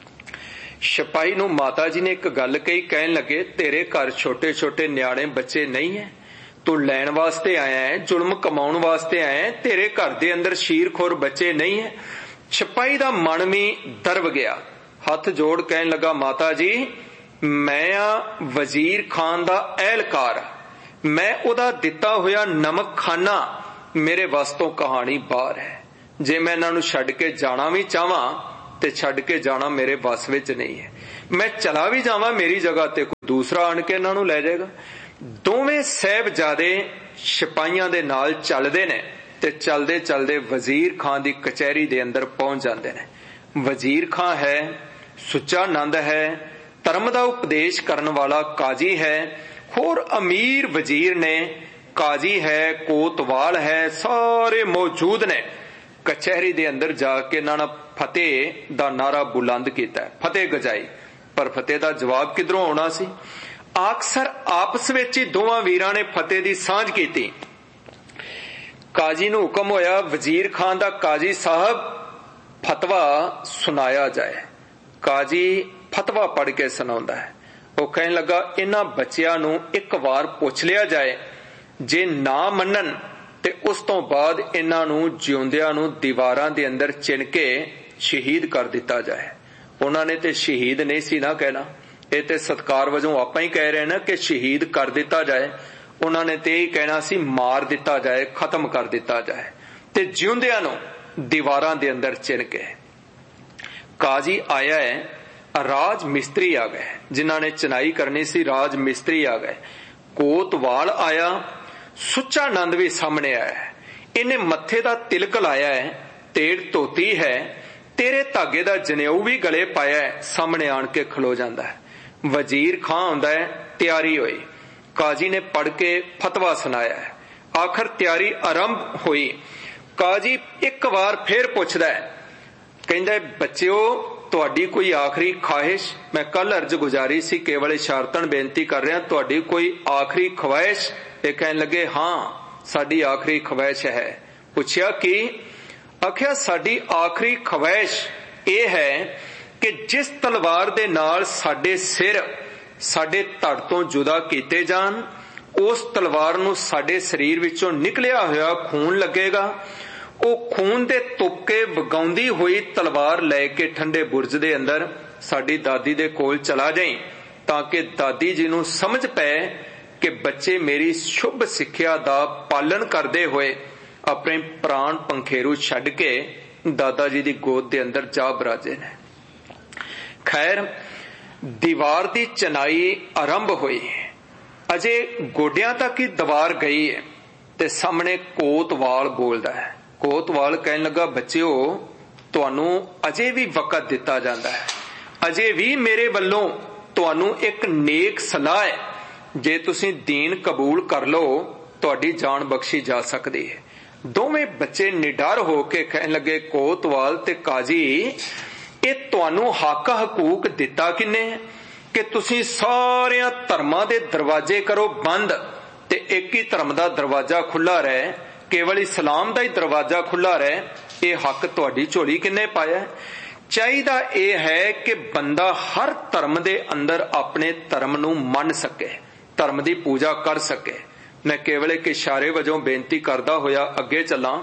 छपाई नू माता जी ने एक गल कही, कहन लगे तेरे घर छोटे छोटे न्याणे बच्चे नहीं है, तू लैण वास्ते आया है, जुल्म कमाउण वास्ते आया है, तेरे घर दे अंदर शीरखोर बच्चे नहीं है। छपाई दा मन भी दरव गया, हथ जोड़ कहन लगा माता जी मैं आ वजीर खान दा एहलकार, मैं उदा दिता होया नमक खाना, मेरे वस तो कहानी बाहर है, जे मैं इन्हां नूं छड्ड के जाना भी चाहां ते छड्ड के जाना मेरे वस विच नहीं है। मैं चला भी जावां मेरी जगह ते कोई दूसरा आण के इन्हां नूं लै जाएगा। दोवें साहिबजादे सिपाहियां दे नाल चलदे ने ते चलदे चलदे वजीर खां दी कचहरी दे अंदर पहुंच जांदे ने। वजीर खां है, सुच्चा नंद है, धर्म दा उपदेश करन वाला काजी है, होर अमीर वजीर ने, काजी है, कोतवाल है, सारे मौजूद ने। कचहरी दे अंदर जाके इन्हां ने फतेह दा नारा बुलंद कीता, फतेह गजाई। पर फतेह दा जवाब किधरों आउणा सी? अक्सर आपस विच ही दोवां वीरां ने फतेह दी सांझ कीती। काजी नूं हुक्म होया, वजीर खान दा काजी साहब फतवा सुनाया जाए। काजी फतवा पढ़ के सुनाउंदा है। वो कहन लगा, इन्हां बच्चियां नूं एक वार पुछ लिया जाए, जे ना मन्नन ते उस तो बाद इन्हां नूं जिउंदियां नूं दीवारां दे अंदर चिण के शहीद कर दिता जाए। उन्हां ने ते शहीद नहीं सी ना कहना, ये ते सत्कार वजों आपां ही कह रहे ना कि शहीद कर दिता जाए। उन्हां ने ते ही कहना सी मार दिता जाए, खत्म कर दिता जाए, ते जिउंदियां नूं दीवारां दे अंदर चिण के। काजी आया है, राज मिस्त्री आ गए, जिन्हां ने चनाई करनी सी राज मिस्त्री आ गए। कोतवाल आया, सुच्चा नंद भी सामने आया है। इन्हें मत्थे दा तिलक लाया है, तेड़ धोती है, तेरे धागे दा जनेऊ भी गले पाया है, सामने आन के खलो जांदा है। वजीर खां आंदा है, तैयारी होई। काजी ने पढ़ के फतवा सुनाया है। आखिर तैयारी आरंभ हुई। काजी एक बार फिर पुछदा है, कहंदा बच्चिओ तुहाडी कोई आखिरी ख्वाहिश? मैं कल अर्ज गुजारी सी, केवल इशारतन बेनती कर रहा, तुहाडी कोई आखिरी ख्वाहिश? ये कहन लगे, हाँ साडी आखिरी ख्वाहिश है। पुछया की? आखिया साडी आखिरी ख्वाहिश ये है कि जिस तलवार दे नाल साडे सिर साडे धड़ तो जुदा कीते जान, उस तलवार नूं साडे शरीर विचों निकलिया होया खून लगेगा। वो खून दे तुपके वगाउंदी हुई तलवार लैके ठंडे बुरज दे अंदर साडी दादी दे कोल चला जाई, ताकि दादी जी नूं समझ पै कि बच्चे मेरी शुभ सिक्ख्या दा पालन करदे होए अपने प्राण पंखेरू छड्ड के दादा जी दी गोद दे अंदर जा बराजे ने। खैर दीवार दी चनाई आरंभ हुई, अजे गोडियां तक ही दीवार गई है ते सामने कोतवाल बोलदा है। कोतवाल कहन लगा, बच्चिओ तुहानू अजे भी वक़्त दिता जांदा है, अजे भी मेरे वल्लों तुहानू एक नेक सलाह है, जे तुसीं दीन कबूल कर लो तुहाडी जान बख्शी जा सकदी है। दोवें बच्चे निडर होके कहन लगे, कोतवाल ते काजी ये तुहानू हक हकूक दिता किन्ने कि तुसीं सारियां धर्मां दे दरवाजे करो बंद ते एक ही धर्म दा दरवाजा खुला रहे, केवल इस्लाम दा ही दरवाजा खुला रहे, ये हक तुहाडी झोली किन्ने पाया? चाहिदा ये है कि बंदा हर धर्म दे अंदर अपने धर्म नूं मन सके, धर्म दी पूजा कर सके। मैं केवल एक इशारे वजों बेनती करदा होया अगे चलां।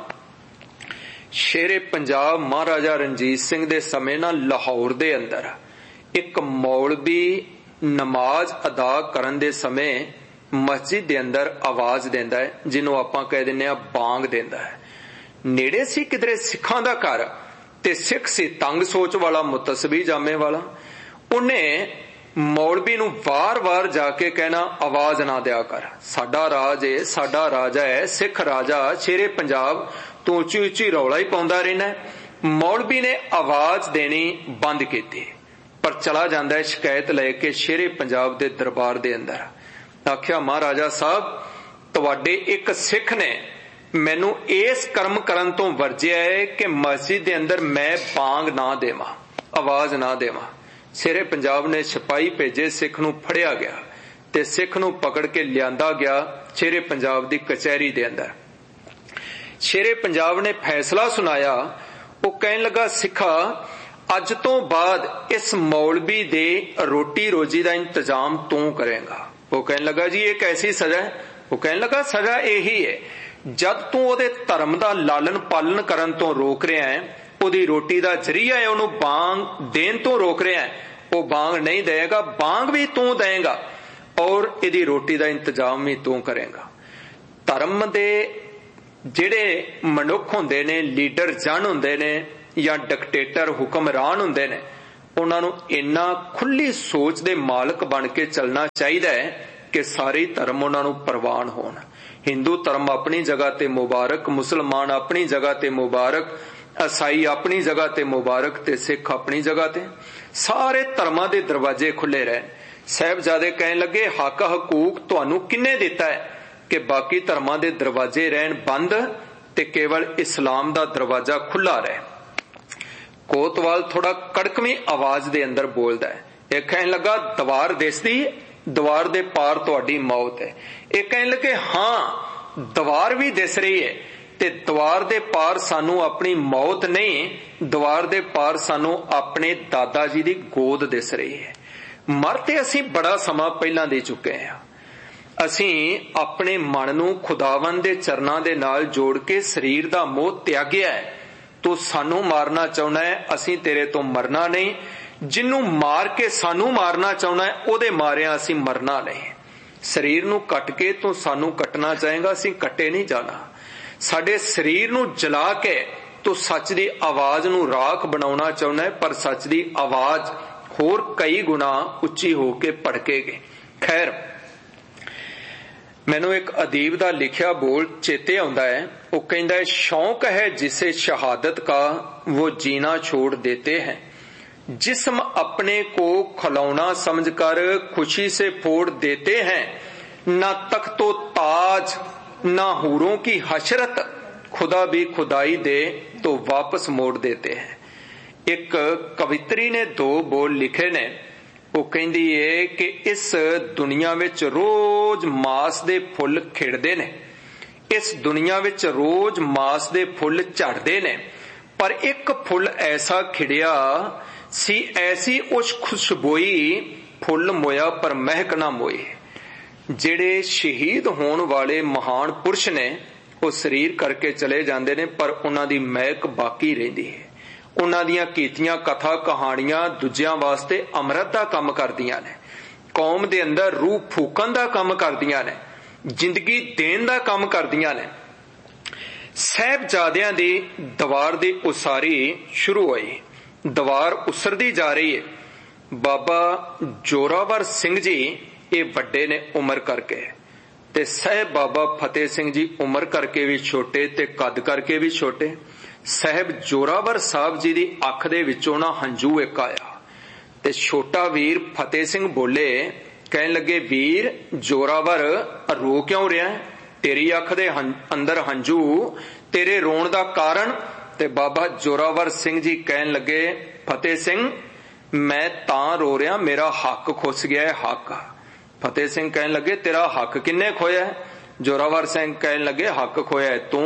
शेरे पंजाब महाराजा रणजीत सिंह दे समय ना लाहौर दे अंदर एक मौलवी नमाज अदा करन दे समय मस्जिद दे अंदर आवाज देंदा है, जिन्हों आपां कह दिंदे आ बांग देंदा है। नेड़े सी किधरे सिखां दा घर ते सिख सी तंग सोच वाला, मुतसबी जामे वाला। उन्हें मौलवी नूं वार वार जाके कहना, आवाज ना दिया कर, साडा राज है, साडा राजा है, सिख राजा शेरे पंजाब, तू उची उची रौला ही पाउंदा रहना है। मौलवी ने आवाज देनी बंद की, पर चला जांदा है शिकायत लेके शेरे पंजाब दे दरबार दे अंदर। आख्या, महाराजा साहब तुहाडे एक सिख ने मैनू इस कर्म करन तो वर्जिया है कि मस्जिद दे अंदर मैं बांग ना देवां, आवाज ना देवां। शेरे पंजाब ने सिपाही भेजे, सिख नूं फड़िया गया ते सिख नूं पकड़ के लियांदा गया शेरे पंजाब दी कचहरी दे अंदर। शेरे पंजाब ने फैसला सुनाया। वो कहन लगा, सिखा अज तो बाद इस मौलवी दे रोटी रोजी दा इंतजाम तू करेगा। वो कहन लगा, जी ये कैसी सजा है? वो कहन लगा, सजा यही है, जद तू ओदे धर्म दा लालन पालन करन तो रोक रहा है, ओदी रोटी दा जरिया है ओनू बांग देन तो रोक रहा है, वो बांग नहीं देगा, बांग भी तू देगा और इहदी रोटी दा इंतजाम भी तू करेगा। धर्म दे जिहड़े मनुख हुंदे ने, लीडर जन हुंदे ने या डिक्टेटर हुक्मरान हुंदे ने, उन्हां नूं इन्ना खुली सोच दे मालक बन के चलना चाहिए कि सारे धर्म उन्हां नूं प्रवान होण। हिंदू धर्म अपनी जगह ते मुबारक, मुसलमान अपनी जगह ते मुबारक, ईसाई अपनी जगह ते मुबारक ते सिख अपनी जगह ते, सारे धर्मां दे दरवाजे खुले रहन। साहिबजादे कहन लगे हक हकूक तुहानू किन्ने दिता है कि बाकी धर्मां दे दरवाजे रहन बंद ते केवल इस्लाम दा दरवाजा खुला रहे। कोतवाल थोड़ा कड़कवीं आवाज दे अंदर बोलदा है। एक कहन लगा दवार दिसदी, दवार दे पार तुहाडी मौत है। एक कहन लगे हां दवार भी दिस रही है ते दवार दे पार सानू अपनी मौत नहीं, दवार दे पार सानू अपने दादा जी दी गोद दिस रही है। मर ते असीं बड़ा समा पहलां दे चुके हैं। असीं अपने मन नूं खुदावंद दे चरनां दे नाल जोड़ के शरीर दा मोह त्यागिया है। तू सानू मारना चाहुंदा है, असीं तेरे तो मरना नहीं। जिन्नू मार के सानू मारना चाहुंदा है ओदे मारिया असीं मरना नहीं। शरीर नूं कट के तू सानू कटना चाहेगा, असीं कटे नहीं जाना। साडे शरीर नूं जला के तू सच दी आवाज नूं राख बनाउणा चाहुंदा है, पर सच दी आवाज होर कई गुना उच्ची होके भड़केगी। खैर मैनू एक अदीब दा लिखिया बोल चेते आउंदा है। वो कहंदा है शौक है जिसे शहादत का वो जीना छोड़ देते हैं, जिस्म अपने को खलौना समझकर खुशी से फोड़ देते हैं, ना तख्तो ताज ना हूरों की हशरत, खुदा भी खुदाई दे तो वापस मोड़ देते हैं। एक कवित्री ने दो बोल लिखे ने। वो कहंदी है कि इस दुनिया विच रोज मास दे फुल खिड़दे ने, इस दुनिया विच रोज मास दे फुल झड़दे ने, पर एक फुल ऐसा खिड़िया सी ऐसी उस खुशबोई फुल मोया पर महक ना मोई। जेड़े शहीद होने वाले महान पुरुष ने वो शरीर करके चले जाते ने, पर उन्हां दी महक बाकी रहिंदी है। उन्हां दियां कीतियां कथा कहानियां दूजियां वास्ते अमृत दा काम करदियां ने, कौम दे अंदर रूह फूकण दा काम करदियां ने, जिंदगी देण दा काम करदियां ने। साहिबजादियां दी दवार दी उसारी शुरू होई, दवार उसरदी जा रही है। बाबा जोरावर सिंह जी ये वड्डे ने उम्र करके, ते साहिब बाबा फतेह सिंह जी उम्र करके भी छोटे ते कद करके भी छोटे। साहिब जोरावर साहब जी दी अख दे विचों ना हंझू एक आया ते छोटा वीर फतेह सिंह बोले, कहन लगे वीर जोरावर रो क्यों रहा है, तेरी अख दे अंदर हंझू, तेरे रोण दा कारण। ते बाबा जोरावर सिंह जी कहन लगे फतेह सिंह मैं तां रो रहा, मेरा हक खुस गया है। हक फतेह सिंह कहन लगे तेरा हक किन्ने खोया है। जोरावर सिंह कहन लगे हक खोया है तू।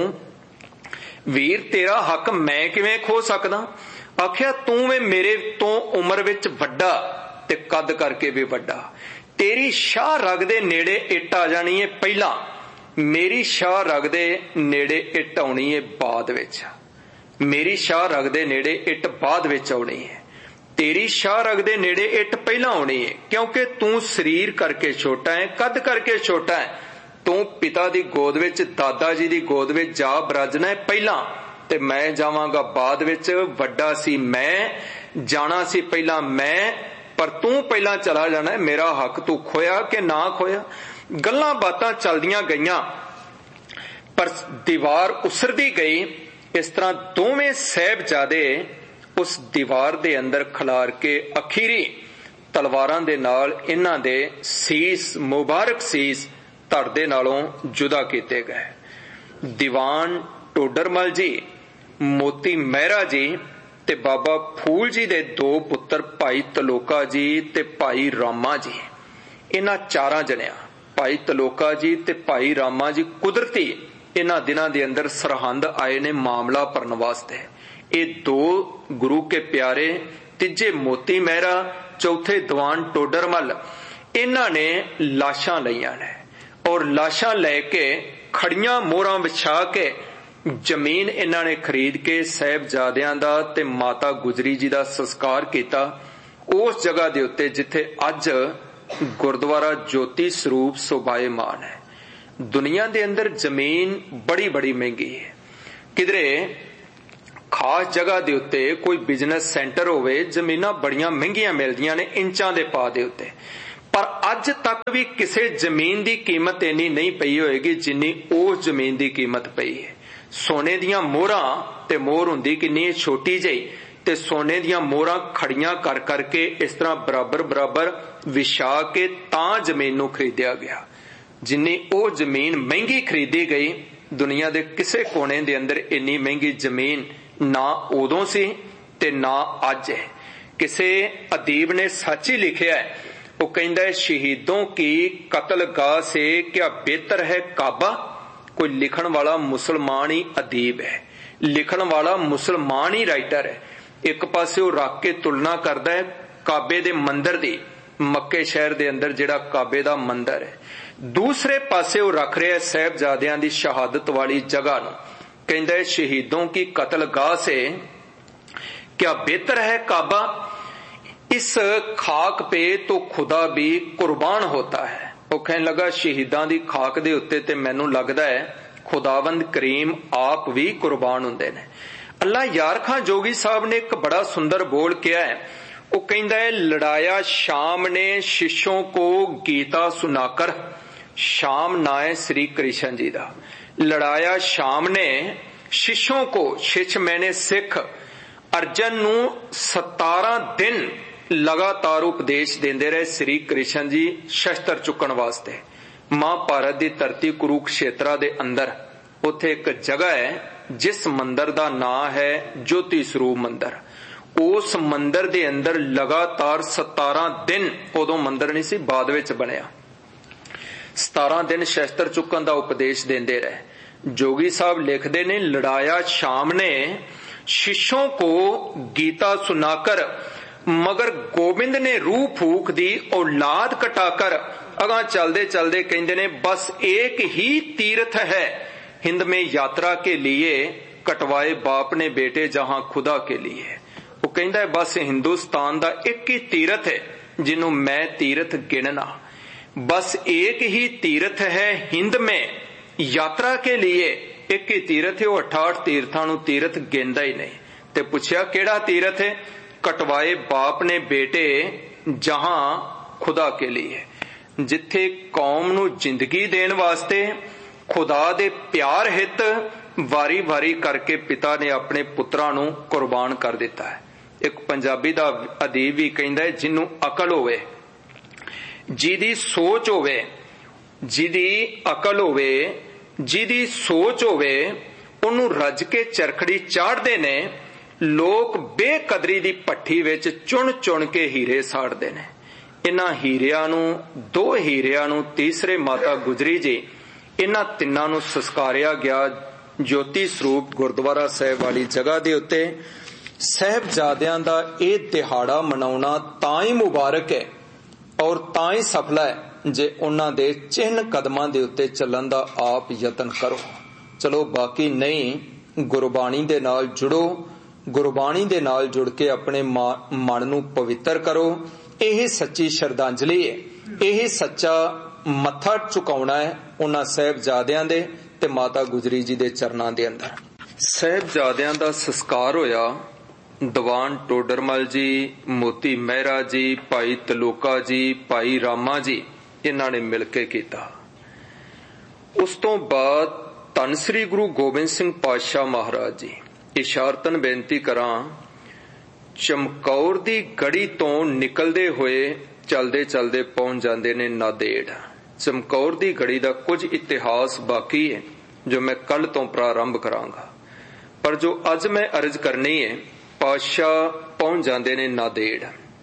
वीर तेरा हक मैं किवें खो सकदा। आखिया तू वे मेरे तो उम्र विच वड्डा ते कद करके भी वड्डा, तेरी शाह रग दे नेड़े इट आ जानी है पहला, मेरी शाह रग दे नेड़े इट आउणी है बाद विच। मेरी शाह रग दे नेड़े इट बाद विच आउणी है, तेरी शाह रग दे नेड़े इट पहला आउणी है, क्योंकि तू शरीर करके छोटा है, कद करके छोटा है। तू पिता दी गोद विच दादा जी दी गोद विच जा बराजना है पहला, ते मैं जावांगा बाद विच। वड्डा सी मैं, जाना सी पहला मैं, पर तू पहला चला जाना है। मेरा हक तू खोया कि ना खोया। गल्लां बातां चलदियां गईयां, पर दीवार उसरदी गई। इस तरह दोवें साहिबजादे उस दीवार दे अंदर खलार के अखीरी तलवारां दे नाल इन्हां दे सीस, मुबारक सीस धड़ दे नालों जुदा कीते गए। दीवान टोडरमल जी, मोती मेहरा जी ते बाबा फूल जी दे दो पुत्र भाई तलोका जी ते भाई रामा जी, इन्हां चारां जणियां भाई तलोका जी ते भाई रामा जी कुदरती इन्हां दिनां दे अंदर सरहंद आए ने मामला भरन वास्ते। ये दो गुरु के प्यारे, तीजे मोती मेहरा, चौथे दीवान टोडरमल, इन्हां ने लाशां लईयां ने और लाशां लैके खड़ियां मोहरां विछा के जमीन इन्हां ने खरीद के साहिबजादियां दा ते माता गुजरी जी दा संस्कार किया उस जगह दे उत्ते जिथे अज गुरुद्वारा ज्योति स्वरूप शोभायमान है। दुनिया दे अंदर जमीन बड़ी बड़ी महंगी है। किधरे खास जगह दे उत्ते कोई बिजनेस सेंटर होवे, जमीनां बड़ियां महंगियां मिलदियां ने इंचां दे पा दे उत्ते, पर अज तक भी किसी जमीन की कीमत इन्नी नहीं पई होएगी जिन्नी उस जमीन की कीमत पई है। सोने दियां मोहरां ते मोहर हुंदी किन्नी छोटी जही, ते सोने दियां मोहरां खड़ियां कर करके इस तरह बराबर बराबर विछा के तां जमीन नूं खरीदिया गया। जिन्नी ओ जमीन महंगी खरीदी गई, दुनिया दे किसे कोने दे अंदर इन्नी महंगी जमीन ना उदों सी ते ना अज है। किसे अदीब ने सच ही लिखिया है, वो कहता है शहीदों की कत्लगाह से क्या बेहतर है काबा। कोई लिखण वाला मुसलमान ही अदीब है, लिखण वाला मुसलमान ही राइटर है। एक पासे वो रख के तुलना करता है काबे दे मंदिर दी, मक्के शहर दे अंदर जिहड़ा काबे दा मंदिर है, दूसरे पासे वो रख रहा है साहिबजादियां दी शहादत वाली जगह नूं। कहता है शहीदों की कत्लगाह से क्या बेहतर है काबा। इस खाक पे तो खुदा भी कुर्बान होता है। वो कहने लगा शहीदां दी खाक दे उत्ते ते मैनूं लगदा है खुदावंद करीम आप भी कुर्बान हुंदे ने। अल्लाह यार खां जोगी साहब ने एक बड़ा सुंदर बोल किया है। वो कहता है लड़ाया शाम ने शिष्यों को गीता सुनाकर, शाम ना है श्री कृष्ण जी दा, लड़ाया शाम ने शिष्यों को, शिष्य मैंने सिख, अर्जन नूं सतारा दिन लगातार उपदेश देंदे रहे श्री कृष्ण जी शस्त्र चुकण वास्ते। महाभारत की धरती कुरुक्षेत्रा दे अंदर उत्थे एक जगह है जिस मंदिर दा नाम है ज्योति स्वरूप मंदिर। उस मंदिर दे अंदर लगातार सतारा दिन, उदों मंदिर नहीं सी बाद विच बनिया, सतारा दिन शस्त्र चुकन दा उपदेश देंदे रहे। जोगी साहब लिखदे ने लड़ाया शाम ने शिष्यों को गीता सुनाकर, मगर गोबिंद ने रूह फूक दी औलाद कटाकर। अगा चलदे चलदे कहंदे ने बस एक ही तीर्थ है हिंद में यात्रा के लिए, कटवाए बाप ने बेटे जहां खुदा के लिए। वो कहंदा है बस हिंदुस्तान दा एक ही तीर्थ है जिन्हों मैं तीर्थ गिनना, बस एक ही तीर्थ है हिंद में यात्रा के लिए। एक ही तीर्थ है, वो अठाठ तीर्थां नूं तीर्थ गिनदा ही नहीं। ते पुछया केड़ा तीर्थ है, कटवाए बाप ने बेटे जहां खुदा के लिए, जिथे कौम नूं जिंदगी देण वास्ते खुदा दे प्यार हित वारी वारी करके पिता ने अपने पुत्रां नूं कुर्बान कर दिता है। एक पंजाबी दा अदीब भी कहंदा है जिन्नू अकल होवे, जिहदी सोच होवे, जिहदी अकल होवे, जिहदी सोच होवे, उन्नू रज के चरखड़ी चाढ़दे ने लोग। बेकदरी दी भट्ठी विच चुन चुन के हीरे साड़दे ने। इन्हां हीरियां नूं, दो हीरियां नूं तीसरे माता गुजरी जी, इन्हां तिन्नां नूं संस्कारिया गया ज्योति स्वरूप गुरुद्वारा साहिब वाली जगह दे उत्ते। साहिबजादियां दा इह दिहाड़ा मनाउणा तां ही मुबारक है और तां ही सफल है जे उन्हां दे चिन्ह कदमां दे उत्ते चलण दा आप यतन करो। चलो बाकी नहीं, गुरबाणी दे नाल जुड़ो, गुरबाणी दे नाल जुड़ के अपने मन नूं पवित्र करो। यही सच्ची श्रद्धांजलि है, यही सच्चा मत्था झुकाउणा है उन्हां साहिबजादियां दे ते माता गुजरी जी दे चरनां दे अंदर। साहिबजादियां दा संस्कार होया दीवान टोडरमल जी, मोती मेहरा जी, भाई तलोका जी, भाई रामा जी, इन्हां ने मिलके कीता। उस तो बाद धन श्री गुरु गोबिंद सिंह पातशाह महाराज जी, इशारतन बेनती करा, चमकौर दी गढ़ी तो निकलदे हुए चलदे चलदे पहुंच जांदे ने नादेड़। चमकौर दी गढ़ी दा कुछ इतिहास बाकी है जो मैं कल तो प्रारंभ करांगा, पर जो अज मैं अर्ज करनी है, पातशाह पहुंच जांदे ने नादेड़।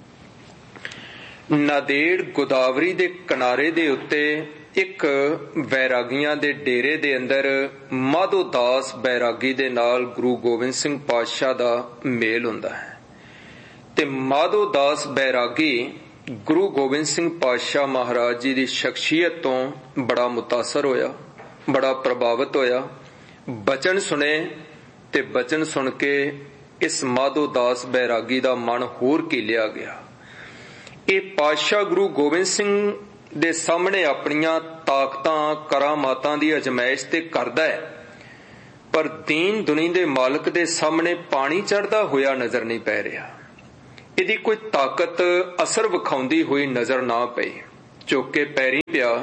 नादेड़ गोदावरी दे किनारे दे उत्ते एक बैरागियां दे डेरे दे अंदर माधो दास बैरागी दे नाल गुरु गोबिंद सिंह पातशाह दा मेल हुंदा है। ते माधो दास बैरागी गुरु गोबिंद सिंह पातशाह महाराज जी दी शख्सियत तो बड़ा मुतासर होया, बड़ा प्रभावित होया। बचन सुने ते बचन सुन के इस माधो दास बैरागी दा मन होर कीलिया गया। ये पातशाह गुरु गोबिंद सिंह दे सामने अपनियां ताकतां करामातां दी अजमाइश ते करदा है, पर दीन दुनी दे मालक दे सामने पानी चढ़दा होया नजर नहीं पै रहा। इहदी कोई ताकत असर विखाउंदी हुई नजर ना पई। चुक के पैरी पिया,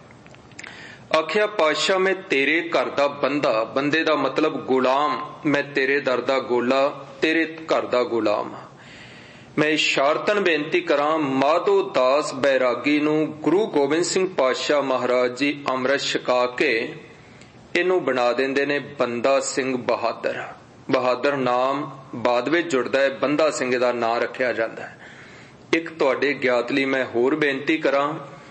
आखिया पातशाह मैं तेरे घर दा बंदा, बंदे दा मतलब गुलाम, मैं तेरे दर दा गोला, तेरे घर दा गुलाम। मैं इशारतन बेनती करा माधो दास बैरागी नूं गुरु गोबिंद सिंह पातशाह महाराज जी अमृत छका के इनू बना देंदे ने बंदा सिंह बहादुर। बहादुर नाम बाद विच जुड़दा है, बंदा सिंह दा नां रखिया जांदा है। एक तुहाडे ज्ञात लई मैं होर बेनती करा,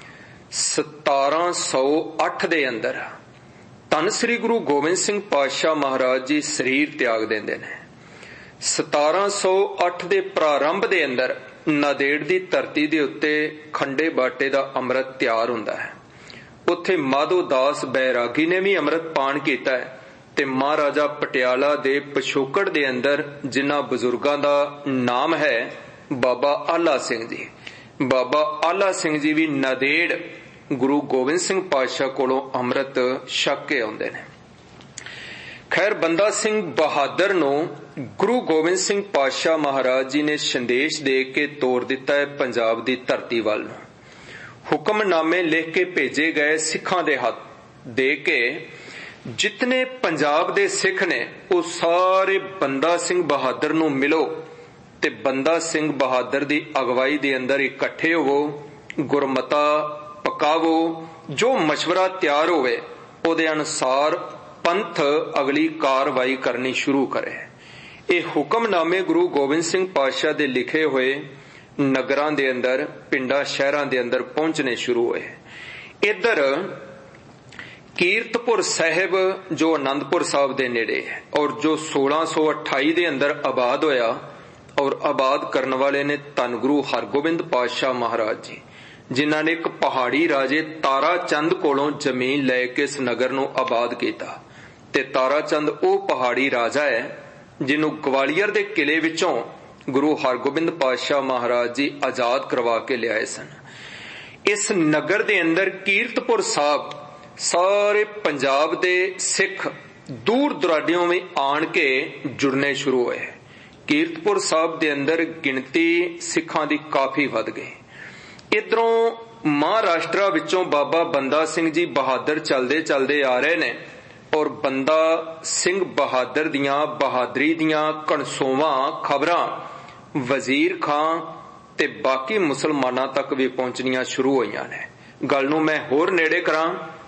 सतारां सौ अठ दे अंदर धन श्री गुरु गोबिंद सिंह पातशाह महाराज जी शरीर त्याग देंदे ने। सतारां सौ अठ दे प्रारंभ दे अंदर नादेड़ दी धरती दे उत्ते खंडे बाटे दा अमृत तैयार हुंदा है। उत्थे माधो दास बैरागी ने भी अमृत पान कीता है ते महाराजा पटियाला दे पिछोकड़ दे अंदर जिन्हां बुजुर्गां दा नाम है बाबा आला सिंह जी, बाबा आला सिंह जी भी नादेड़ गुरु गोबिंद सिंह पातशाह कोलों अमृत छक के आउंदे ने। खैर बंदा सिंह बहादुर नूं गुरु गोबिंद सिंह पातशाह महाराज जी ने संदेश दे के तोर दिता है पंजाब दी धरती वल। हुक्मनामे लिख के भेजे गए सिखां दे हथ दे के जितने पंजाब दे सिख ने वो सारे बंदा सिंह बहादुर नूं मिलो ते बंदा सिंह बहादुर दी अगवाई दे अंदर इकट्ठे होवो, गुरमता पकावो, जो मशवरा तैयार होवे ओदे अनुसार पंथ अगली कार्रवाई करनी शुरू करे। ये हुक्मनामे गुरु गोबिंद सिंह पातशाह दे लिखे हुए नगरां दे अंदर, पिंडां शहरां दे अंदर पहुंचने शुरू होए। इधर कीरतपुर साहिब जो आनंदपुर साहब दे नेड़े है और जो सोलह सौ अठाई दे अंदर आबाद होया और आबाद करने वाले ने धन गुरु हरगोबिंद पातशाह महाराज जी, जिन्हां ने एक पहाड़ी राजे तारा चंद कोलों जमीन लैके इस नगर नूं आबाद कीता। ते तारा चंद ओ पहाड़ी राजा है जिन्हों ग्वालियर दे किले विचों गुरु हरगोबिंद पातशाह महाराज जी आजाद करवा के लियाए सन। इस नगर दे अंदर कीरतपुर साहब सारे पंजाब दे सिख दूर दुराडियों में आन के जुड़ने शुरू हुए। कीरतपुर साहब दे अंदर गिनती सिखां दी काफी वध गई। इधरों महाराष्ट्र विचों बाबा बंदा सिंह जी बहादुर चलदे चलदे आ रहे ने और बंदा सिंह बहादुर दियां बहादरी दियां कणसोवां खबरां वजीर खां ते बाकी मुसलमानां तक भी पहुंचनियां शुरू होईयां ने। गल नूं मैं होर नेड़े करां।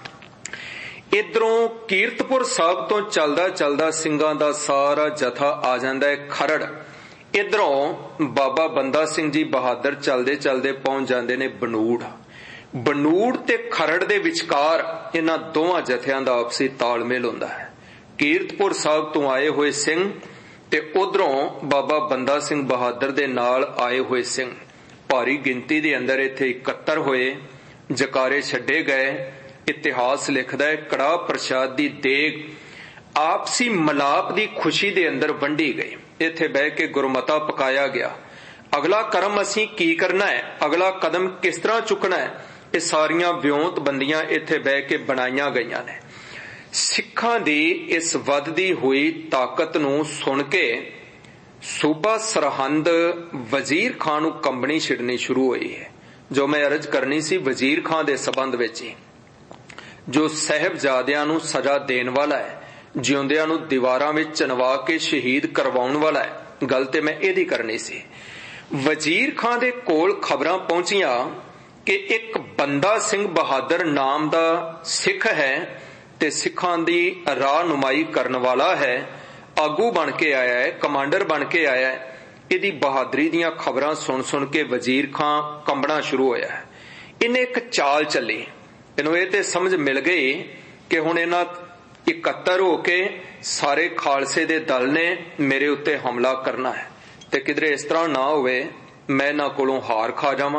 इधरों कीरतपुर साहब तो चलदा चलदा सिंघां दा सारा जथा आ जांदा है खरड़। इधरों बाबा बंदा सिंह जी बहादुर चलदे चलदे पहुंच जांदे ने बनूड़। बनूड़ ते खरड़ दे विचकार इन्हां दोवां जथियां दा आपसी तालमेल हुंदा है। कीरतपुर साहब तो आए हुए सिंह ते उधरों बाबा बंदा सिंह बहादुर दे नाल आए हुए सिंह भारी गिनती दे अंदर इत्थे इकट्ठर होए, जकारे छड्डे गए। इतिहास लिखदा है कड़ाह प्रसाद दी देग आपसी मलाप दी खुशी दे अंदर वंडी गई। इत्थे बह के गुरमता पकाया गया। अगला कर्म असीं की करना है, अगला कदम किस तरह चुकना है, ये सारियां व्योंत बंदियां इत्थे बह के बनाईयां गईयां ने। सिखां दी इस वधदी हुई ताकत नूं सुन के सूबा सरहंद वजीर खां नूं कंबनी छिड़नी शुरू हुई है। जो मैं अर्ज करनी सी वजीर खां दे संबंध विच ही, जो साहिबजादियां नूं सजा देण वाला है, जिउंदियां नूं दीवारां विच चनवा के शहीद करवाउण वाला है। गल ते मैं इहदी करनी सी। वजीर खां दे कोल खबरां पहुंचियां कि एक बंदा सिंह बहादुर नाम दा सिख है ते सिखां दी राहनुमाई करन वाला है, आगू बन के आया है, कमांडर बन के आया है। इहदी बहादरी दियां खबरां सुन सुन के वजीर खां कंबना शुरू होया है। इन्हें एक चाल चली। इन्हों ये ते समझ मिल गई कि हुण इन्हां इकट्ठर होके सारे खालसे दे दल ने मेरे उत्ते हमला करना है ते किधरे इस तरह ना होवे मैं इन्हां कोलों हार खा जावां।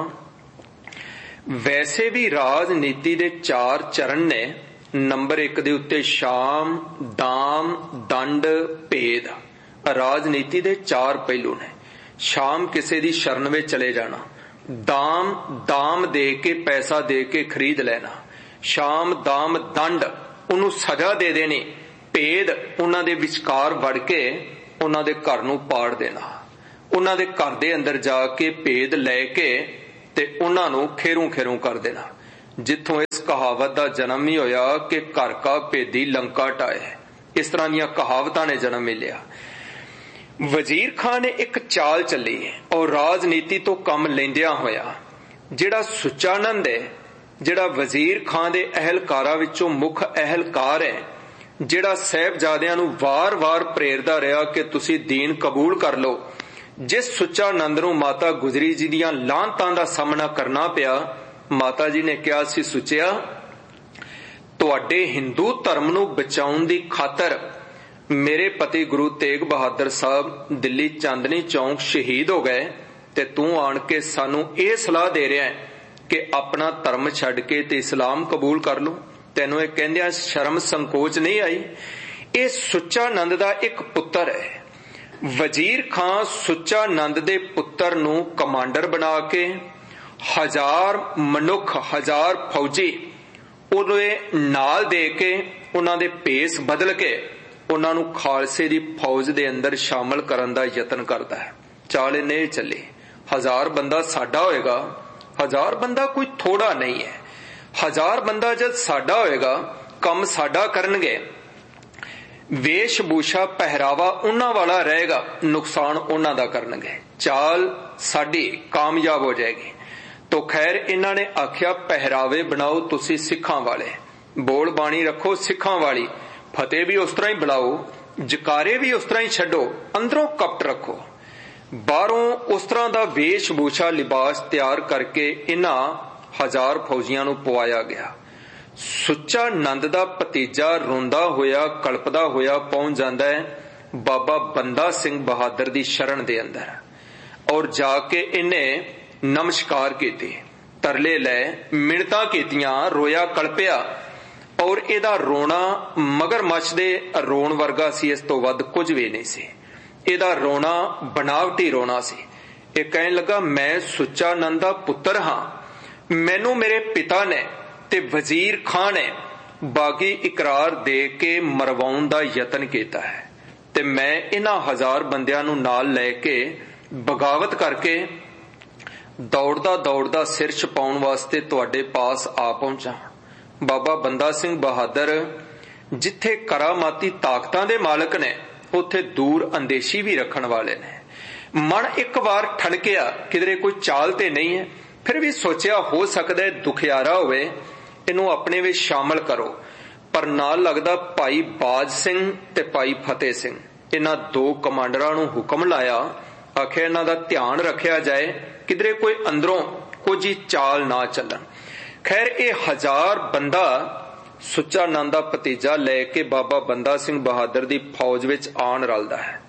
वैसे भी राजनीति दे चार चरण ने। नंबर एक दे उत्ते शाम, दाम, दंड, भेद। राजनीति दे चार पहलू ने। शाम किसी दी शरण में चले जाना, दाम दाम दे के पैसा दे के खरीद लेना, शाम दाम दंड उन्होंने सजा दे देनी, ਭੇਦ ਉਹਨਾਂ ਦੇ ਵਿਚਕਾਰ ਵੜ ਕੇ ਉਹਨਾਂ ਦੇ ਘਰ ਨੂੰ ਪਾੜ ਦੇਣਾ, ਉਹਨਾਂ ਦੇ ਘਰ ਦੇ ਅੰਦਰ ਜਾ ਕੇ ਭੇਦ ਲੈ ਕੇ ਤੇ ਉਹਨਾਂ ਨੂੰ ਖੇਰੂ ਖੇਰੂ ਕਰ ਦੇਣਾ। ਜਿੱਥੋਂ ਇਸ ਕਹਾਵਤ ਦਾ ਜਨਮ ਹੀ ਹੋਇਆ ਕਿ ਘਰ ਕਾ ਭੇਦੀ ਲੰਕਾ ਢਾਏ। ਇਸ ਤਰ੍ਹਾਂ ਦੀਆਂ ਕਹਾਵਤਾਂ ਨੇ ਜਨਮ ਮਿਲਿਆ। ਵਜ਼ੀਰ ਖਾਨ ਨੇ ਇੱਕ ਚਾਲ ਚੱਲੀ ਔਰ ਰਾਜਨੀਤੀ ਤੋਂ ਕੰਮ ਲੈਂਦਿਆਂ ਹੋਇਆ ਜਿਹੜਾ ਸੁਚਾਨੰਦ ਹੈ, ਜਿਹੜਾ ਵਜ਼ੀਰ ਖਾਨ ਦੇ ਅਹਿਲਕਾਰਾਂ ਵਿੱਚੋਂ ਮੁੱਖ ਅਹਿਲਕਾਰ ਹੈ, ਜਿਹੜਾ ਸਾਹਿਬਜ਼ਾਦਿਆਂ ਨੂੰ ਵਾਰ-ਵਾਰ ਪ੍ਰੇਰਦਾ ਰਿਹਾ ਕਿ ਤੁਸੀਂ ਦੀਨ ਕਬੂਲ ਕਰ ਲਓ, ਜਿਸ ਸੁਚਾਨੰਦ ਨੂੰ ਮਾਤਾ ਗੁਜਰੀ ਜੀ ਦੀਆਂ ਲਾਹਨਤਾਂ ਦਾ ਸਾਹਮਣਾ ਕਰਨਾ ਪਿਆ, ਮਾਤਾ ਜੀ ਨੇ ਕਿਹਾ ਸੀ, ਸੁੱਚਿਆ ਤੁਹਾਡੇ ਹਿੰਦੂ ਧਰਮ ਨੂੰ ਬਚਾਉਣ ਦੀ ਖਾਤਰ ਮੇਰੇ ਪਤੀ ਗੁਰੂ ਤੇਗ ਬਹਾਦਰ ਸਾਹਿਬ ਦਿੱਲੀ ਚਾਂਦਨੀ ਚੌਂਕ ਸ਼ਹੀਦ ਹੋ ਗਏ ਤੇ ਤੂੰ ਆਣ ਕੇ ਸਾਨੂੰ ਇਹ ਸਲਾਹ ਦੇ ਰਿਹਾ ਕਿ ਆਪਣਾ ਧਰਮ ਛੱਡ ਕੇ ਤੇ ਇਸਲਾਮ ਕਬੂਲ ਕਰ ਲਓ। ਤੈਨੂੰ ਇਹ ਕਹਿੰਦਿਆਂ ਸ਼ਰਮ ਸੰਕੋਚ ਨਹੀਂ ਆਈ? ਇਹ ਸੁੱਚਾਨੰਦ ਦਾ ਇੱਕ ਪੁੱਤਰ ਹੈ। ਵਜ਼ੀਰ ਖਾਨ ਸੁੱਚਾਨੰਦ ਦੇ ਪੁੱਤਰ ਨੂੰ ਕਮਾਂਡਰ ਬਣਾ ਕੇ ਹਜ਼ਾਰ ਮਨੁੱਖ, ਹਜ਼ਾਰ ਫੌਜੀ ਉਹਦੇ ਨਾਲ ਦੇ ਕੇ ਉਹਨਾਂ ਦੇ ਭੇਸ ਬਦਲ ਕੇ ਉਹਨਾਂ ਨੂੰ ਖਾਲਸੇ ਦੀ ਫੌਜ ਦੇ ਅੰਦਰ ਸ਼ਾਮਲ ਕਰਨ ਦਾ ਯਤਨ ਕਰਦਾ ਹੈ। ਚਾਲ ਇਹਨੇ ਚੱਲੇ, ਹਜ਼ਾਰ ਬੰਦਾ ਸਾਡਾ ਹੋਏਗਾ। ਹਜ਼ਾਰ ਬੰਦਾ ਕੋਈ ਥੋੜਾ ਨਹੀਂ ਹੈ। ਹਜ਼ਾਰ ਬੰਦਾ ਜਦ ਸਾਡਾ ਹੋਏਗਾ, ਕੰਮ ਸਾਡਾ ਕਰਨਗੇ, ਵੇਸ਼ ਭੂਸ਼ਾ ਪਹਿਰਾਵਾ ਉਹਨਾਂ ਵਾਲਾ ਰਹੇਗਾ, ਨੁਕਸਾਨ ਉਹਨਾਂ ਦਾ ਕਰਨਗੇ। ਚਾਲ ਸਾਡੀ ਕਾਮਯਾਬ ਹੋ ਜਾਏਗੀ। ਤੋ ਖੈਰ ਇਹਨਾਂ ਨੇ ਆਖਿਆ ਪਹਿਰਾਵੇ ਬਣਾਓ ਤੁਸੀਂ ਸਿੱਖਾਂ ਵਾਲੇ, ਬੋਲ ਬਾਣੀ ਰੱਖੋ ਸਿੱਖਾਂ ਵਾਲੀ, ਫਤਿਹ ਵੀ ਉਸ ਤਰ੍ਹਾਂ ਹੀ ਬੁਲਾਓ, ਜਕਾਰੇ ਵੀ ਉਸ ਤਰ੍ਹਾਂ ਹੀ ਛੱਡੋ, ਅੰਦਰੋਂ ਕਪਟ ਰੱਖੋ। ਬਾਹਰੋਂ ਉਸ ਤਰ੍ਹਾਂ ਦਾ ਵੇਸ਼ ਭੂਸ਼ਾ ਲਿਬਾਸ ਤਿਆਰ ਕਰਕੇ ਇਹਨਾਂ ਹਜ਼ਾਰ ਫੌਜੀਆਂ ਨੂੰ ਪਵਾਇਆ ਗਿਆ। ਸੁੱਚਾਨੰਦ ਦਾ ਭਤੀਜਾ ਰੋਂਦਾ ਹੋਇਆ ਕਲਪਦਾ ਹੋਇਆ ਪਹੁੰਚ ਜਾਂਦਾ ਹੈ ਬਾਬਾ ਬੰਦਾ ਸਿੰਘ ਬਹਾਦਰ ਦੀ ਸ਼ਰਨ ਦੇ ਅੰਦਰ, ਔਰ ਜਾ ਕੇ ਇਹਨੇ ਨਮਸਕਾਰ ਕੀਤੀ, ਤਰਲੇ ਲੈ, ਮਿੰਨਤਾਂ ਕੀਤੀਆਂ, ਰੋਇਆ ਕਲਪਿਆ, ਔਰ ਇਹਦਾ ਰੋਣਾ ਮਗਰਮੱਛ ਦੇ ਰੋਣ ਵਰਗਾ ਸੀ, ਇਸ ਤੋਂ ਵੱਧ ਕੁਝ ਵੀ ਨਹੀਂ ਸੀ। ਇਹਦਾ ਰੋਣਾ ਬਨਾਵਟੀ ਰੋਣਾ ਸੀ। ਇਹ ਕਹਿਣ ਲੱਗਾ, ਮੈਂ ਸੁੱਚਾਨੰਦ ਦਾ ਪੁੱਤਰ ਹਾਂ, ਮੈਨੂੰ ਮੇਰੇ ਪਿਤਾ ਨੇ ਤੇ ਵਜ਼ੀਰ ਖਾਨ ਨੇ ਬਾਗੀ ਇਕਰਾਰ ਦੇ ਕੇ ਮਰਵਾਉਣ ਦਾ ਯਤਨ ਕੀਤਾ ਹੈ ਤੇ ਮੈਂ ਇਹਨਾਂ ਹਜ਼ਾਰ ਬੰਦਿਆਂ ਨੂੰ ਨਾਲ ਲੈ ਕੇ ਬਗਾਵਤ ਕਰਕੇ ਦੌੜਦਾ ਦੌੜਦਾ ਸਿਰ ਛਪਾਉਣ ਵਾਸਤੇ ਤੁਹਾਡੇ ਪਾਸ ਆ ਪਹੁੰਚਾ। ਬਾਬਾ ਬੰਦਾ ਸਿੰਘ ਬਹਾਦਰ ਜਿੱਥੇ ਕਰਾਮਾਤੀ ਤਾਕਤਾਂ ਦੇ ਮਾਲਕ ਨੇ, ਉੱਥੇ ਦੂਰ ਅੰਦੇਸ਼ੀ ਵੀ ਰੱਖਣ ਵਾਲੇ ਨੇ। ਮਨ ਇੱਕ ਵਾਰ ਠਣਕਿਆ, ਕਿਧਰੇ ਕੋਈ ਚਾਲ ਤੇ ਨਹੀਂ ਹੈ, ਫਿਰ ਵੀ ਸੋਚਿਆ ਹੋ ਸਕਦਾ ਦੁਖਿਆਰਾ ਹੋਵੇ, ਇਹਨੂੰ ਆਪਣੇ ਵਿੱਚ ਸ਼ਾਮਲ ਕਰੋ। ਪਰ ਨਾਲ ਲੱਗਦਾ ਭਾਈ ਬਾਜ ਸਿੰਘ ਤੇ ਭਾਈ ਫਤਿਹ ਸਿੰਘ, ਇਹਨਾਂ ਦੋ ਕਮਾਂਡਰਾਂ ਨੂੰ ਹੁਕਮ ਲਾਇਆ, ਆਖਿਆ ਇਹਨਾਂ ਦਾ ਧਿਆਨ ਰੱਖਿਆ ਜਾਏ, ਕਿਧਰੇ ਕੋਈ ਅੰਦਰੋਂ ਕੁਝ ਹੀ ਚਾਲ ਨਾ ਚੱਲਣ। ਖੈਰ ਇਹ ਹਜ਼ਾਰ ਬੰਦਾ ਸੁੱਚਾਨੰਦ ਦਾ ਭਤੀਜਾ ਲੈ ਕੇ ਬਾਬਾ ਬੰਦਾ ਸਿੰਘ ਬਹਾਦਰ ਦੀ ਫੌਜ ਵਿੱਚ ਆਣ ਰਲਦਾ ਹੈ।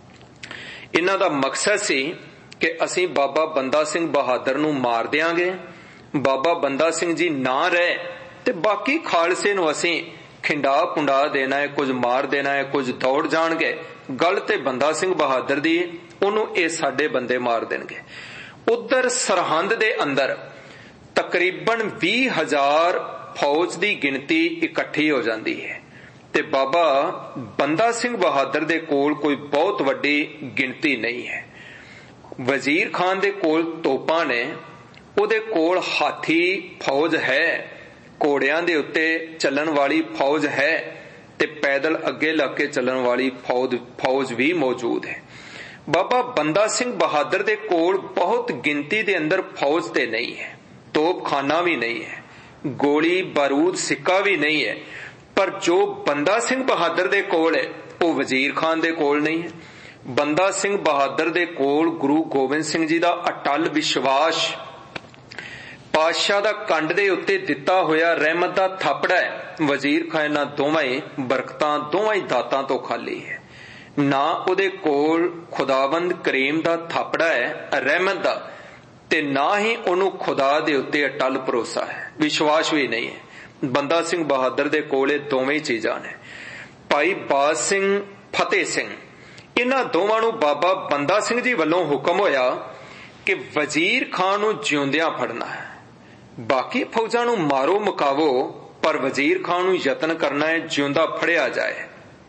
ਇਹਨਾਂ ਦਾ ਮਕਸਦ ਸੀ ਕਿ ਅਸੀਂ ਬਾਬਾ ਬੰਦਾ ਸਿੰਘ ਬਹਾਦਰ ਨੂੰ ਮਾਰ ਦਿਆਂਗੇ, ਬਾਬਾ ਬੰਦਾ ਸਿੰਘ ਜੀ ਨਾ ਰਹੇ ਤੇ ਬਾਕੀ ਖਾਲਸੇ ਨੂੰ ਅਸੀਂ ਖਿੰਡਾ ਪੁੰਡਾ ਦੇਣਾ ਹੈ, ਕੁਝ ਮਾਰ ਦੇਣਾ ਹੈ, ਕੁਝ ਦੌੜ ਜਾਣਗੇ, ਗੱਲ ਤੇ ਬੰਦਾ ਸਿੰਘ ਬਹਾਦਰ ਦੀ, ਉਹਨੂੰ ਇਹ ਸਾਡੇ ਬੰਦੇ ਮਾਰ ਦੇਣਗੇ। ਉਧਰ ਸਰਹੰਦ ਦੇ ਅੰਦਰ ਤਕਰੀਬਨ ਵੀਹ ਹਜ਼ਾਰ ਫੌਜ ਦੀ ਗਿਣਤੀ ਇਕੱਠੀ ਹੋ ਜਾਂਦੀ ਹੈ ਤੇ ਬਾਬਾ ਬੰਦਾ ਸਿੰਘ ਬਹਾਦਰ ਦੇ ਕੋਲ ਕੋਈ ਬਹੁਤ ਵੱਡੀ ਗਿਣਤੀ ਨਹੀਂ ਹੈ। ਵਜ਼ੀਰ ਖਾਨ ਦੇ ਕੋਲ ਤੋਪਾਂ ਨੇ, ਉਹਦੇ ਕੋਲ ਹਾਥੀ ਫੌਜ ਹੈ, ਘੋੜਿਆਂ ਦੇ ਉੱਤੇ ਚੱਲਣ ਵਾਲੀ ਫੌਜ ਹੈ ਤੇ ਪੈਦਲ ਅੱਗੇ ਲੱਗ ਕੇ ਚੱਲਣ ਵਾਲੀ ਫੌਜ ਫੌਜ ਵੀ ਮੌਜੂਦ ਹੈ। ਬਾਬਾ ਬੰਦਾ ਸਿੰਘ ਬਹਾਦਰ ਦੇ ਕੋਲ ਬਹੁਤ ਗਿਣਤੀ ਦੇ ਅੰਦਰ ਫੌਜ ਤੇ ਨਹੀਂ ਹੈ, ਤੋਪਖਾਨਾ ਵੀ ਨਹੀਂ ਹੈ, ਗੋਲੀ ਬਾਰੂਦ ਸਿੱਕਾ ਵੀ ਨਹੀਂ ਹੈ, ਪਰ ਜੋ ਬੰਦਾ ਸਿੰਘ ਬਹਾਦਰ ਦੇ ਕੋਲ ਹੈ ਉਹ ਵਜ਼ੀਰ ਖਾਨ ਦੇ ਕੋਲ ਨਹੀਂ ਹੈ। ਬੰਦਾ ਸਿੰਘ ਬਹਾਦਰ ਦੇ ਕੋਲ ਗੁਰੂ ਗੋਬਿੰਦ ਸਿੰਘ ਜੀ ਦਾ ਅਟਲ ਵਿਸ਼ਵਾਸ, ਪਾਤਸ਼ਾਹ ਦਾ ਕੰਡ ਦੇ ਉੱਤੇ ਦਿੱਤਾ ਹੋਇਆ ਰਹਿਮਤ ਦਾ ਥਾਪੜਾ ਹੈ। ਵਜ਼ੀਰ ਖਾਨ ਇਹਨਾਂ ਦੋਵਾਂ ਹੀ ਬਰਕਤਾਂ, ਦੋਵਾਂ ਹੀ ਦਾਤਾਂ ਤੋਂ ਖਾਲੀ ਹੈ। ਨਾ ਉਹਦੇ ਕੋਲ ਖੁਦਾਵੰਦ ਕਰੀਮ ਦਾ ਥਾਪੜਾ ਹੈ ਰਹਿਮਤ ਦਾ, ਤੇ ਨਾ ਹੀ ਉਹਨੂੰ ਖੁਦਾ ਦੇ ਉੱਤੇ ਅਟਲ ਭਰੋਸਾ ਹੈ, ਵਿਸ਼ਵਾਸ ਵੀ ਨਹੀਂ ਹੈ। ਬੰਦਾ ਸਿੰਘ ਬਹਾਦਰ ਦੇ ਕੋਲ ਇਹ ਦੋਵੇਂ ਚੀਜ਼ਾਂ ਨੇ। ਭਾਈ ਬਾਜ ਸਿੰਘ, ਫਤਿਹ ਸਿੰਘ, ਇਹਨਾਂ ਦੋਵਾਂ ਨੂੰ ਬਾਬਾ ਬੰਦਾ ਸਿੰਘ ਜੀ ਵੱਲੋਂ ਹੁਕਮ ਹੋਇਆ ਕਿ ਵਜ਼ੀਰ ਖਾਨ ਨੂੰ ਜਿਉਂਦਿਆਂ ਫੜਨਾ ਹੈ, ਬਾਕੀ ਫੌਜਾਂ ਨੂੰ ਮਾਰੋ ਮੁਕਾਵੋ, ਪਰ ਵਜ਼ੀਰ ਖਾਨ ਨੂੰ ਯਤਨ ਕਰਨਾ ਹੈ ਜਿਉਂਦਾ ਫੜਿਆ ਜਾਏ।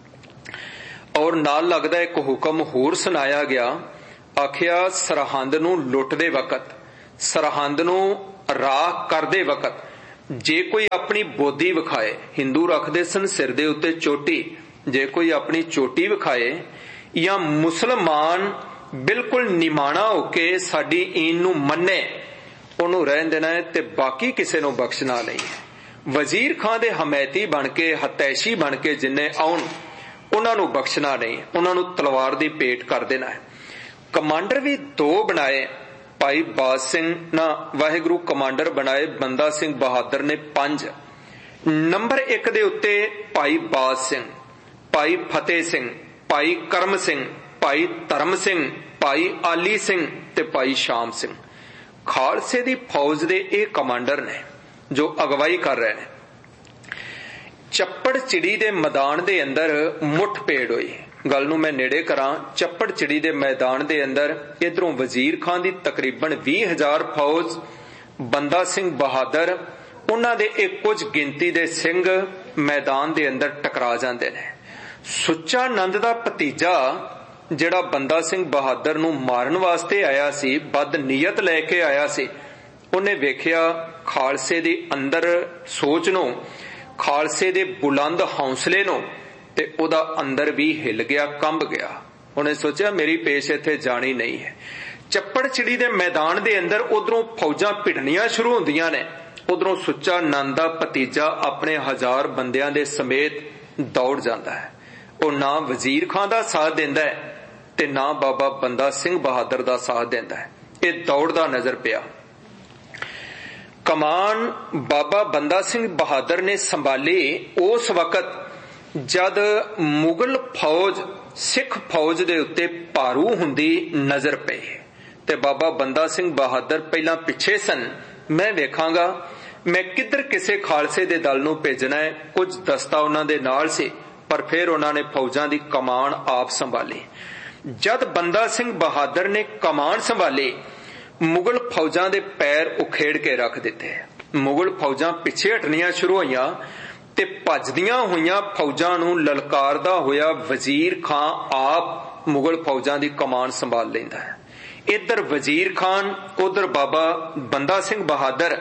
और नाल लगदा एक हुक्म होर सुनाया गया, आखिया सरहंद नूं लुटदे वकत, सरहंद नूं राख करदे वकत जे कोई अपनी बोधी विखाए, हिंदू रखदे सन सिर दे उत्ते चोटी, जे कोई अपनी चोटी विखाए या मुसलमान बिल्कुल निमाणा होके साडी ईन नूं मन्ने, उहनूं रहन देना है ते बाकी किसे नूं बख्शना नहीं है। वजीर खां दे हमैती बन के, हतैशी बन के जिन्ने आउण उन्हां नूं बख्शना नहीं, उन्हां नूं तलवार दी भेट कर देना है। कमांडर भी दो बनाए, भाई बाज सिंह ना वाहिगुरू कमांडर बनाए, बंदा सिंह बहादुर ने पंज। नंबर एक दे उत्ते भाई बाज सिंह, भाई फतेह सिंह, भाई करम सिंह, भाई धर्म सिंह, भाई आली सिंह ते भाई शाम सिंह। खालसे दी फौज दे ये कमांडर ने जो अगवाई कर रहे हैं। चप्पड़ चिड़ी दे मैदान दे अंदर मुठभेड़ हुई। गल नूं मैं नेड़े करां, चप्पड़ चिड़ी दे मैदान दे अंदर इधरों वजीर खां दी तकरीबन बीस हजार फौज, बंदा सिंह बहादुर उन्हां दे एक कुछ गिनती दे सिंह मैदान दे अंदर टकरा जांदे ने। सुच्चा नंद दा भतीजा जिहड़ा बंदा सिंह बहादुर नूं मारन वास्ते आया सी, बद नीयत लैके आया सी, उन्हें वेखिया खालसे दी अंदर सोच नूं, खालसे दे बुलंद हौसले नूं, ते उहदा अंदर भी हिल गया, कंब गया। उन्हें सोचा मेरी पेश इत्थे जानी नहीं है। चप्पड़ चिड़ी दे मैदान दे अंदर उधरों फौजां भिड़नियां शुरू होंदियां ने, उधरों सुच्चा नंद दा भतीजा अपने हजार बंदियां दे समेत दौड़ जांदा है। ਉਹ ना वजीर खां दा साथ देंदा है ते ना बाबा बंदा सिंह बहादुर दा साथ देंदा है। ਇਹ दौड़दा नजर पिया। कमान बाबा बंदा सिंह बहादुर ने संभाली उस वक्त जद मुगल फौज सिख फौज दे उत्ते भारू हुंदी नजर पई ते बाबा बंदा सिंह बहादुर पहला पिछे सन। मैं वेखांगा मैं किधर किसे खालसे दे दल नूं भेजना है। कुछ दस्ता उन्हां दे नाल सी, पर फिर उन्होंने फौजां दी कमान आप संभाली। जद बंदा सिंह बहादुर ने कमान संभाली, मुगल फौजां दे पैर उखेड़ के रख दिते। मुगल फौजां पिछे हटनियां शुरू होईयां ते भजदियां होईयां फौजां नूं ललकारदा होया वजीर खां आप मुगल फौजां दी कमान संभाल लैंदा है। इधर वजीर खान, उधर बाबा बंदा सिंह बहादुर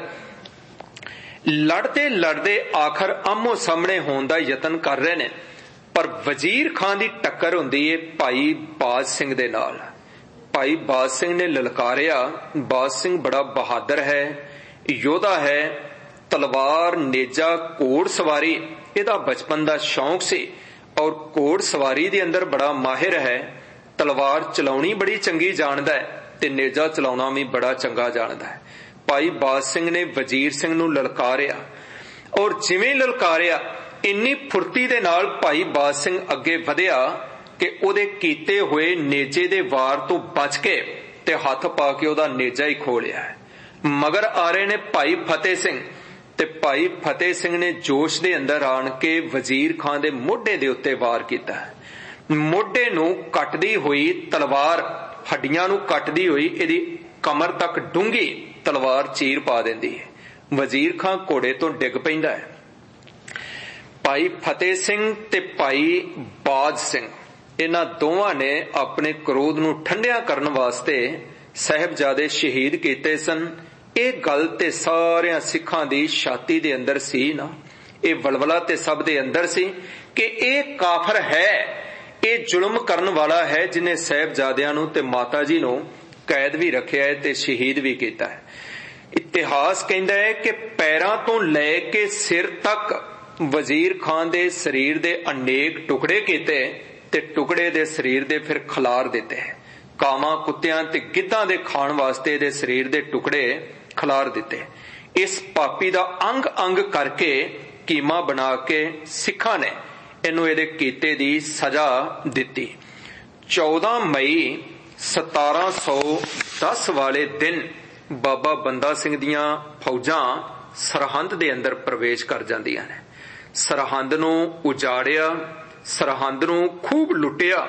लड़ते लड़ते आखिर आमो सामने होने का यतन कर रहे ने, पर वजीर खान की टक्कर होंदी है भाई बाज सिंह दे नाल। भाई बाज सिंह ने ललकारिया। बाज सिंह बड़ा बहादुर है, योधा है, तलवार नेजा घोड़ सवारी इहदा बचपन का शौक सी और घोड़ सवारी दे अंदर बड़ा माहिर है। तलवार चलाउणी बड़ी चंगी जानदा है ते नेजा चलाउणा भी बड़ा चंगा जानदा है। भाई बाज सिंह ने वजीर सिंह नूं ललकारिया और जिवें ललकारिया इन्नी फुर्ती दे नाल भाई बाज सिंह अगे वधिया कि उहदे कीते होए नेजे दे वार तो बच के ते हथ पा के उहदा नेजा ही खो लिया है। मगर आ रहे ने भाई फतेह सिंह ते भाई फतेह सिंह ने जोश दे अंदर आण के वजीर खां दे मोढे दे उत्ते वार कीता। मोढे नूं कटदी हुई तलवार हड्डियां नूं कटदी हुई इहदी कमर तक डूंगी तलवार चीर पा देंदी है। वजीर खां घोड़े तो डिग पैंदा है। भाई फतेह सिंह ते भाई बाज सिंह इन्हां दोवां ने अपने क्रोध नूं ठंडिया करन वास्ते साहिबजादे शहीद कीते सन। ये गल ते सारियां सिखां दी छाती दे अंदर सी ना, ये वलवला ते सब दे अंदर सी कि ये काफर है, ये जुल्म करन वाला है जिन्हें साहिबजादियां नूं ते माता जी नूं कैद भी रखिया है ते शहीद भी कीता है। इतिहास कहता है कि पैरां तो लैके सिर तक वजीर खान दे शरीर दे अनेक टुकड़े कीते ते टुकड़े दे शरीर दे फिर खलार दिते। कावां कुत्तियां ते गिद्धां दे खाण वास्ते दे शरीर दे टुकड़े खलार दिते। इस पापी दा अंग अंग करके कीमा बना के सिखां ने इनू इहदे कीते दी सजा दिती। चौदह मई सतारा सौ दस वाले दिन बाबा बंदा सिंह दियां फौजां सरहंद दे अंदर प्रवेश कर जांदियां ने। सरहंद नूं उजाड़िया, सरहंद नूं खूब लुटिया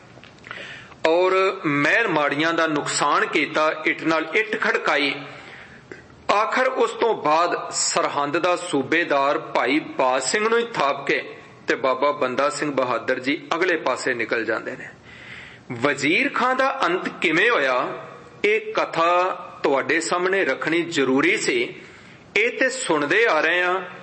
और महल माड़ियां दा नुकसान कीता, इट नाल इट खड़काई। आखिर उस तो बाद सरहंद दा सूबेदार भाई बाज सिंह नूं थाप के ਤੇ ਬਾਬਾ ਬੰਦਾ ਸਿੰਘ ਬਹਾਦਰ ਜੀ ਅਗਲੇ ਪਾਸੇ ਨਿਕਲ ਜਾਂਦੇ ਨੇ। ਵਜ਼ੀਰ ਖਾਂ ਦਾ ਅੰਤ ਕਿਵੇਂ ਹੋਇਆ, ਇਹ ਕਥਾ ਤੁਹਾਡੇ ਸਾਹਮਣੇ ਰੱਖਣੀ ਜ਼ਰੂਰੀ ਸੀ। ਇਹ ਤੇ ਸੁਣਦੇ ਆ ਰਹੇ ਆ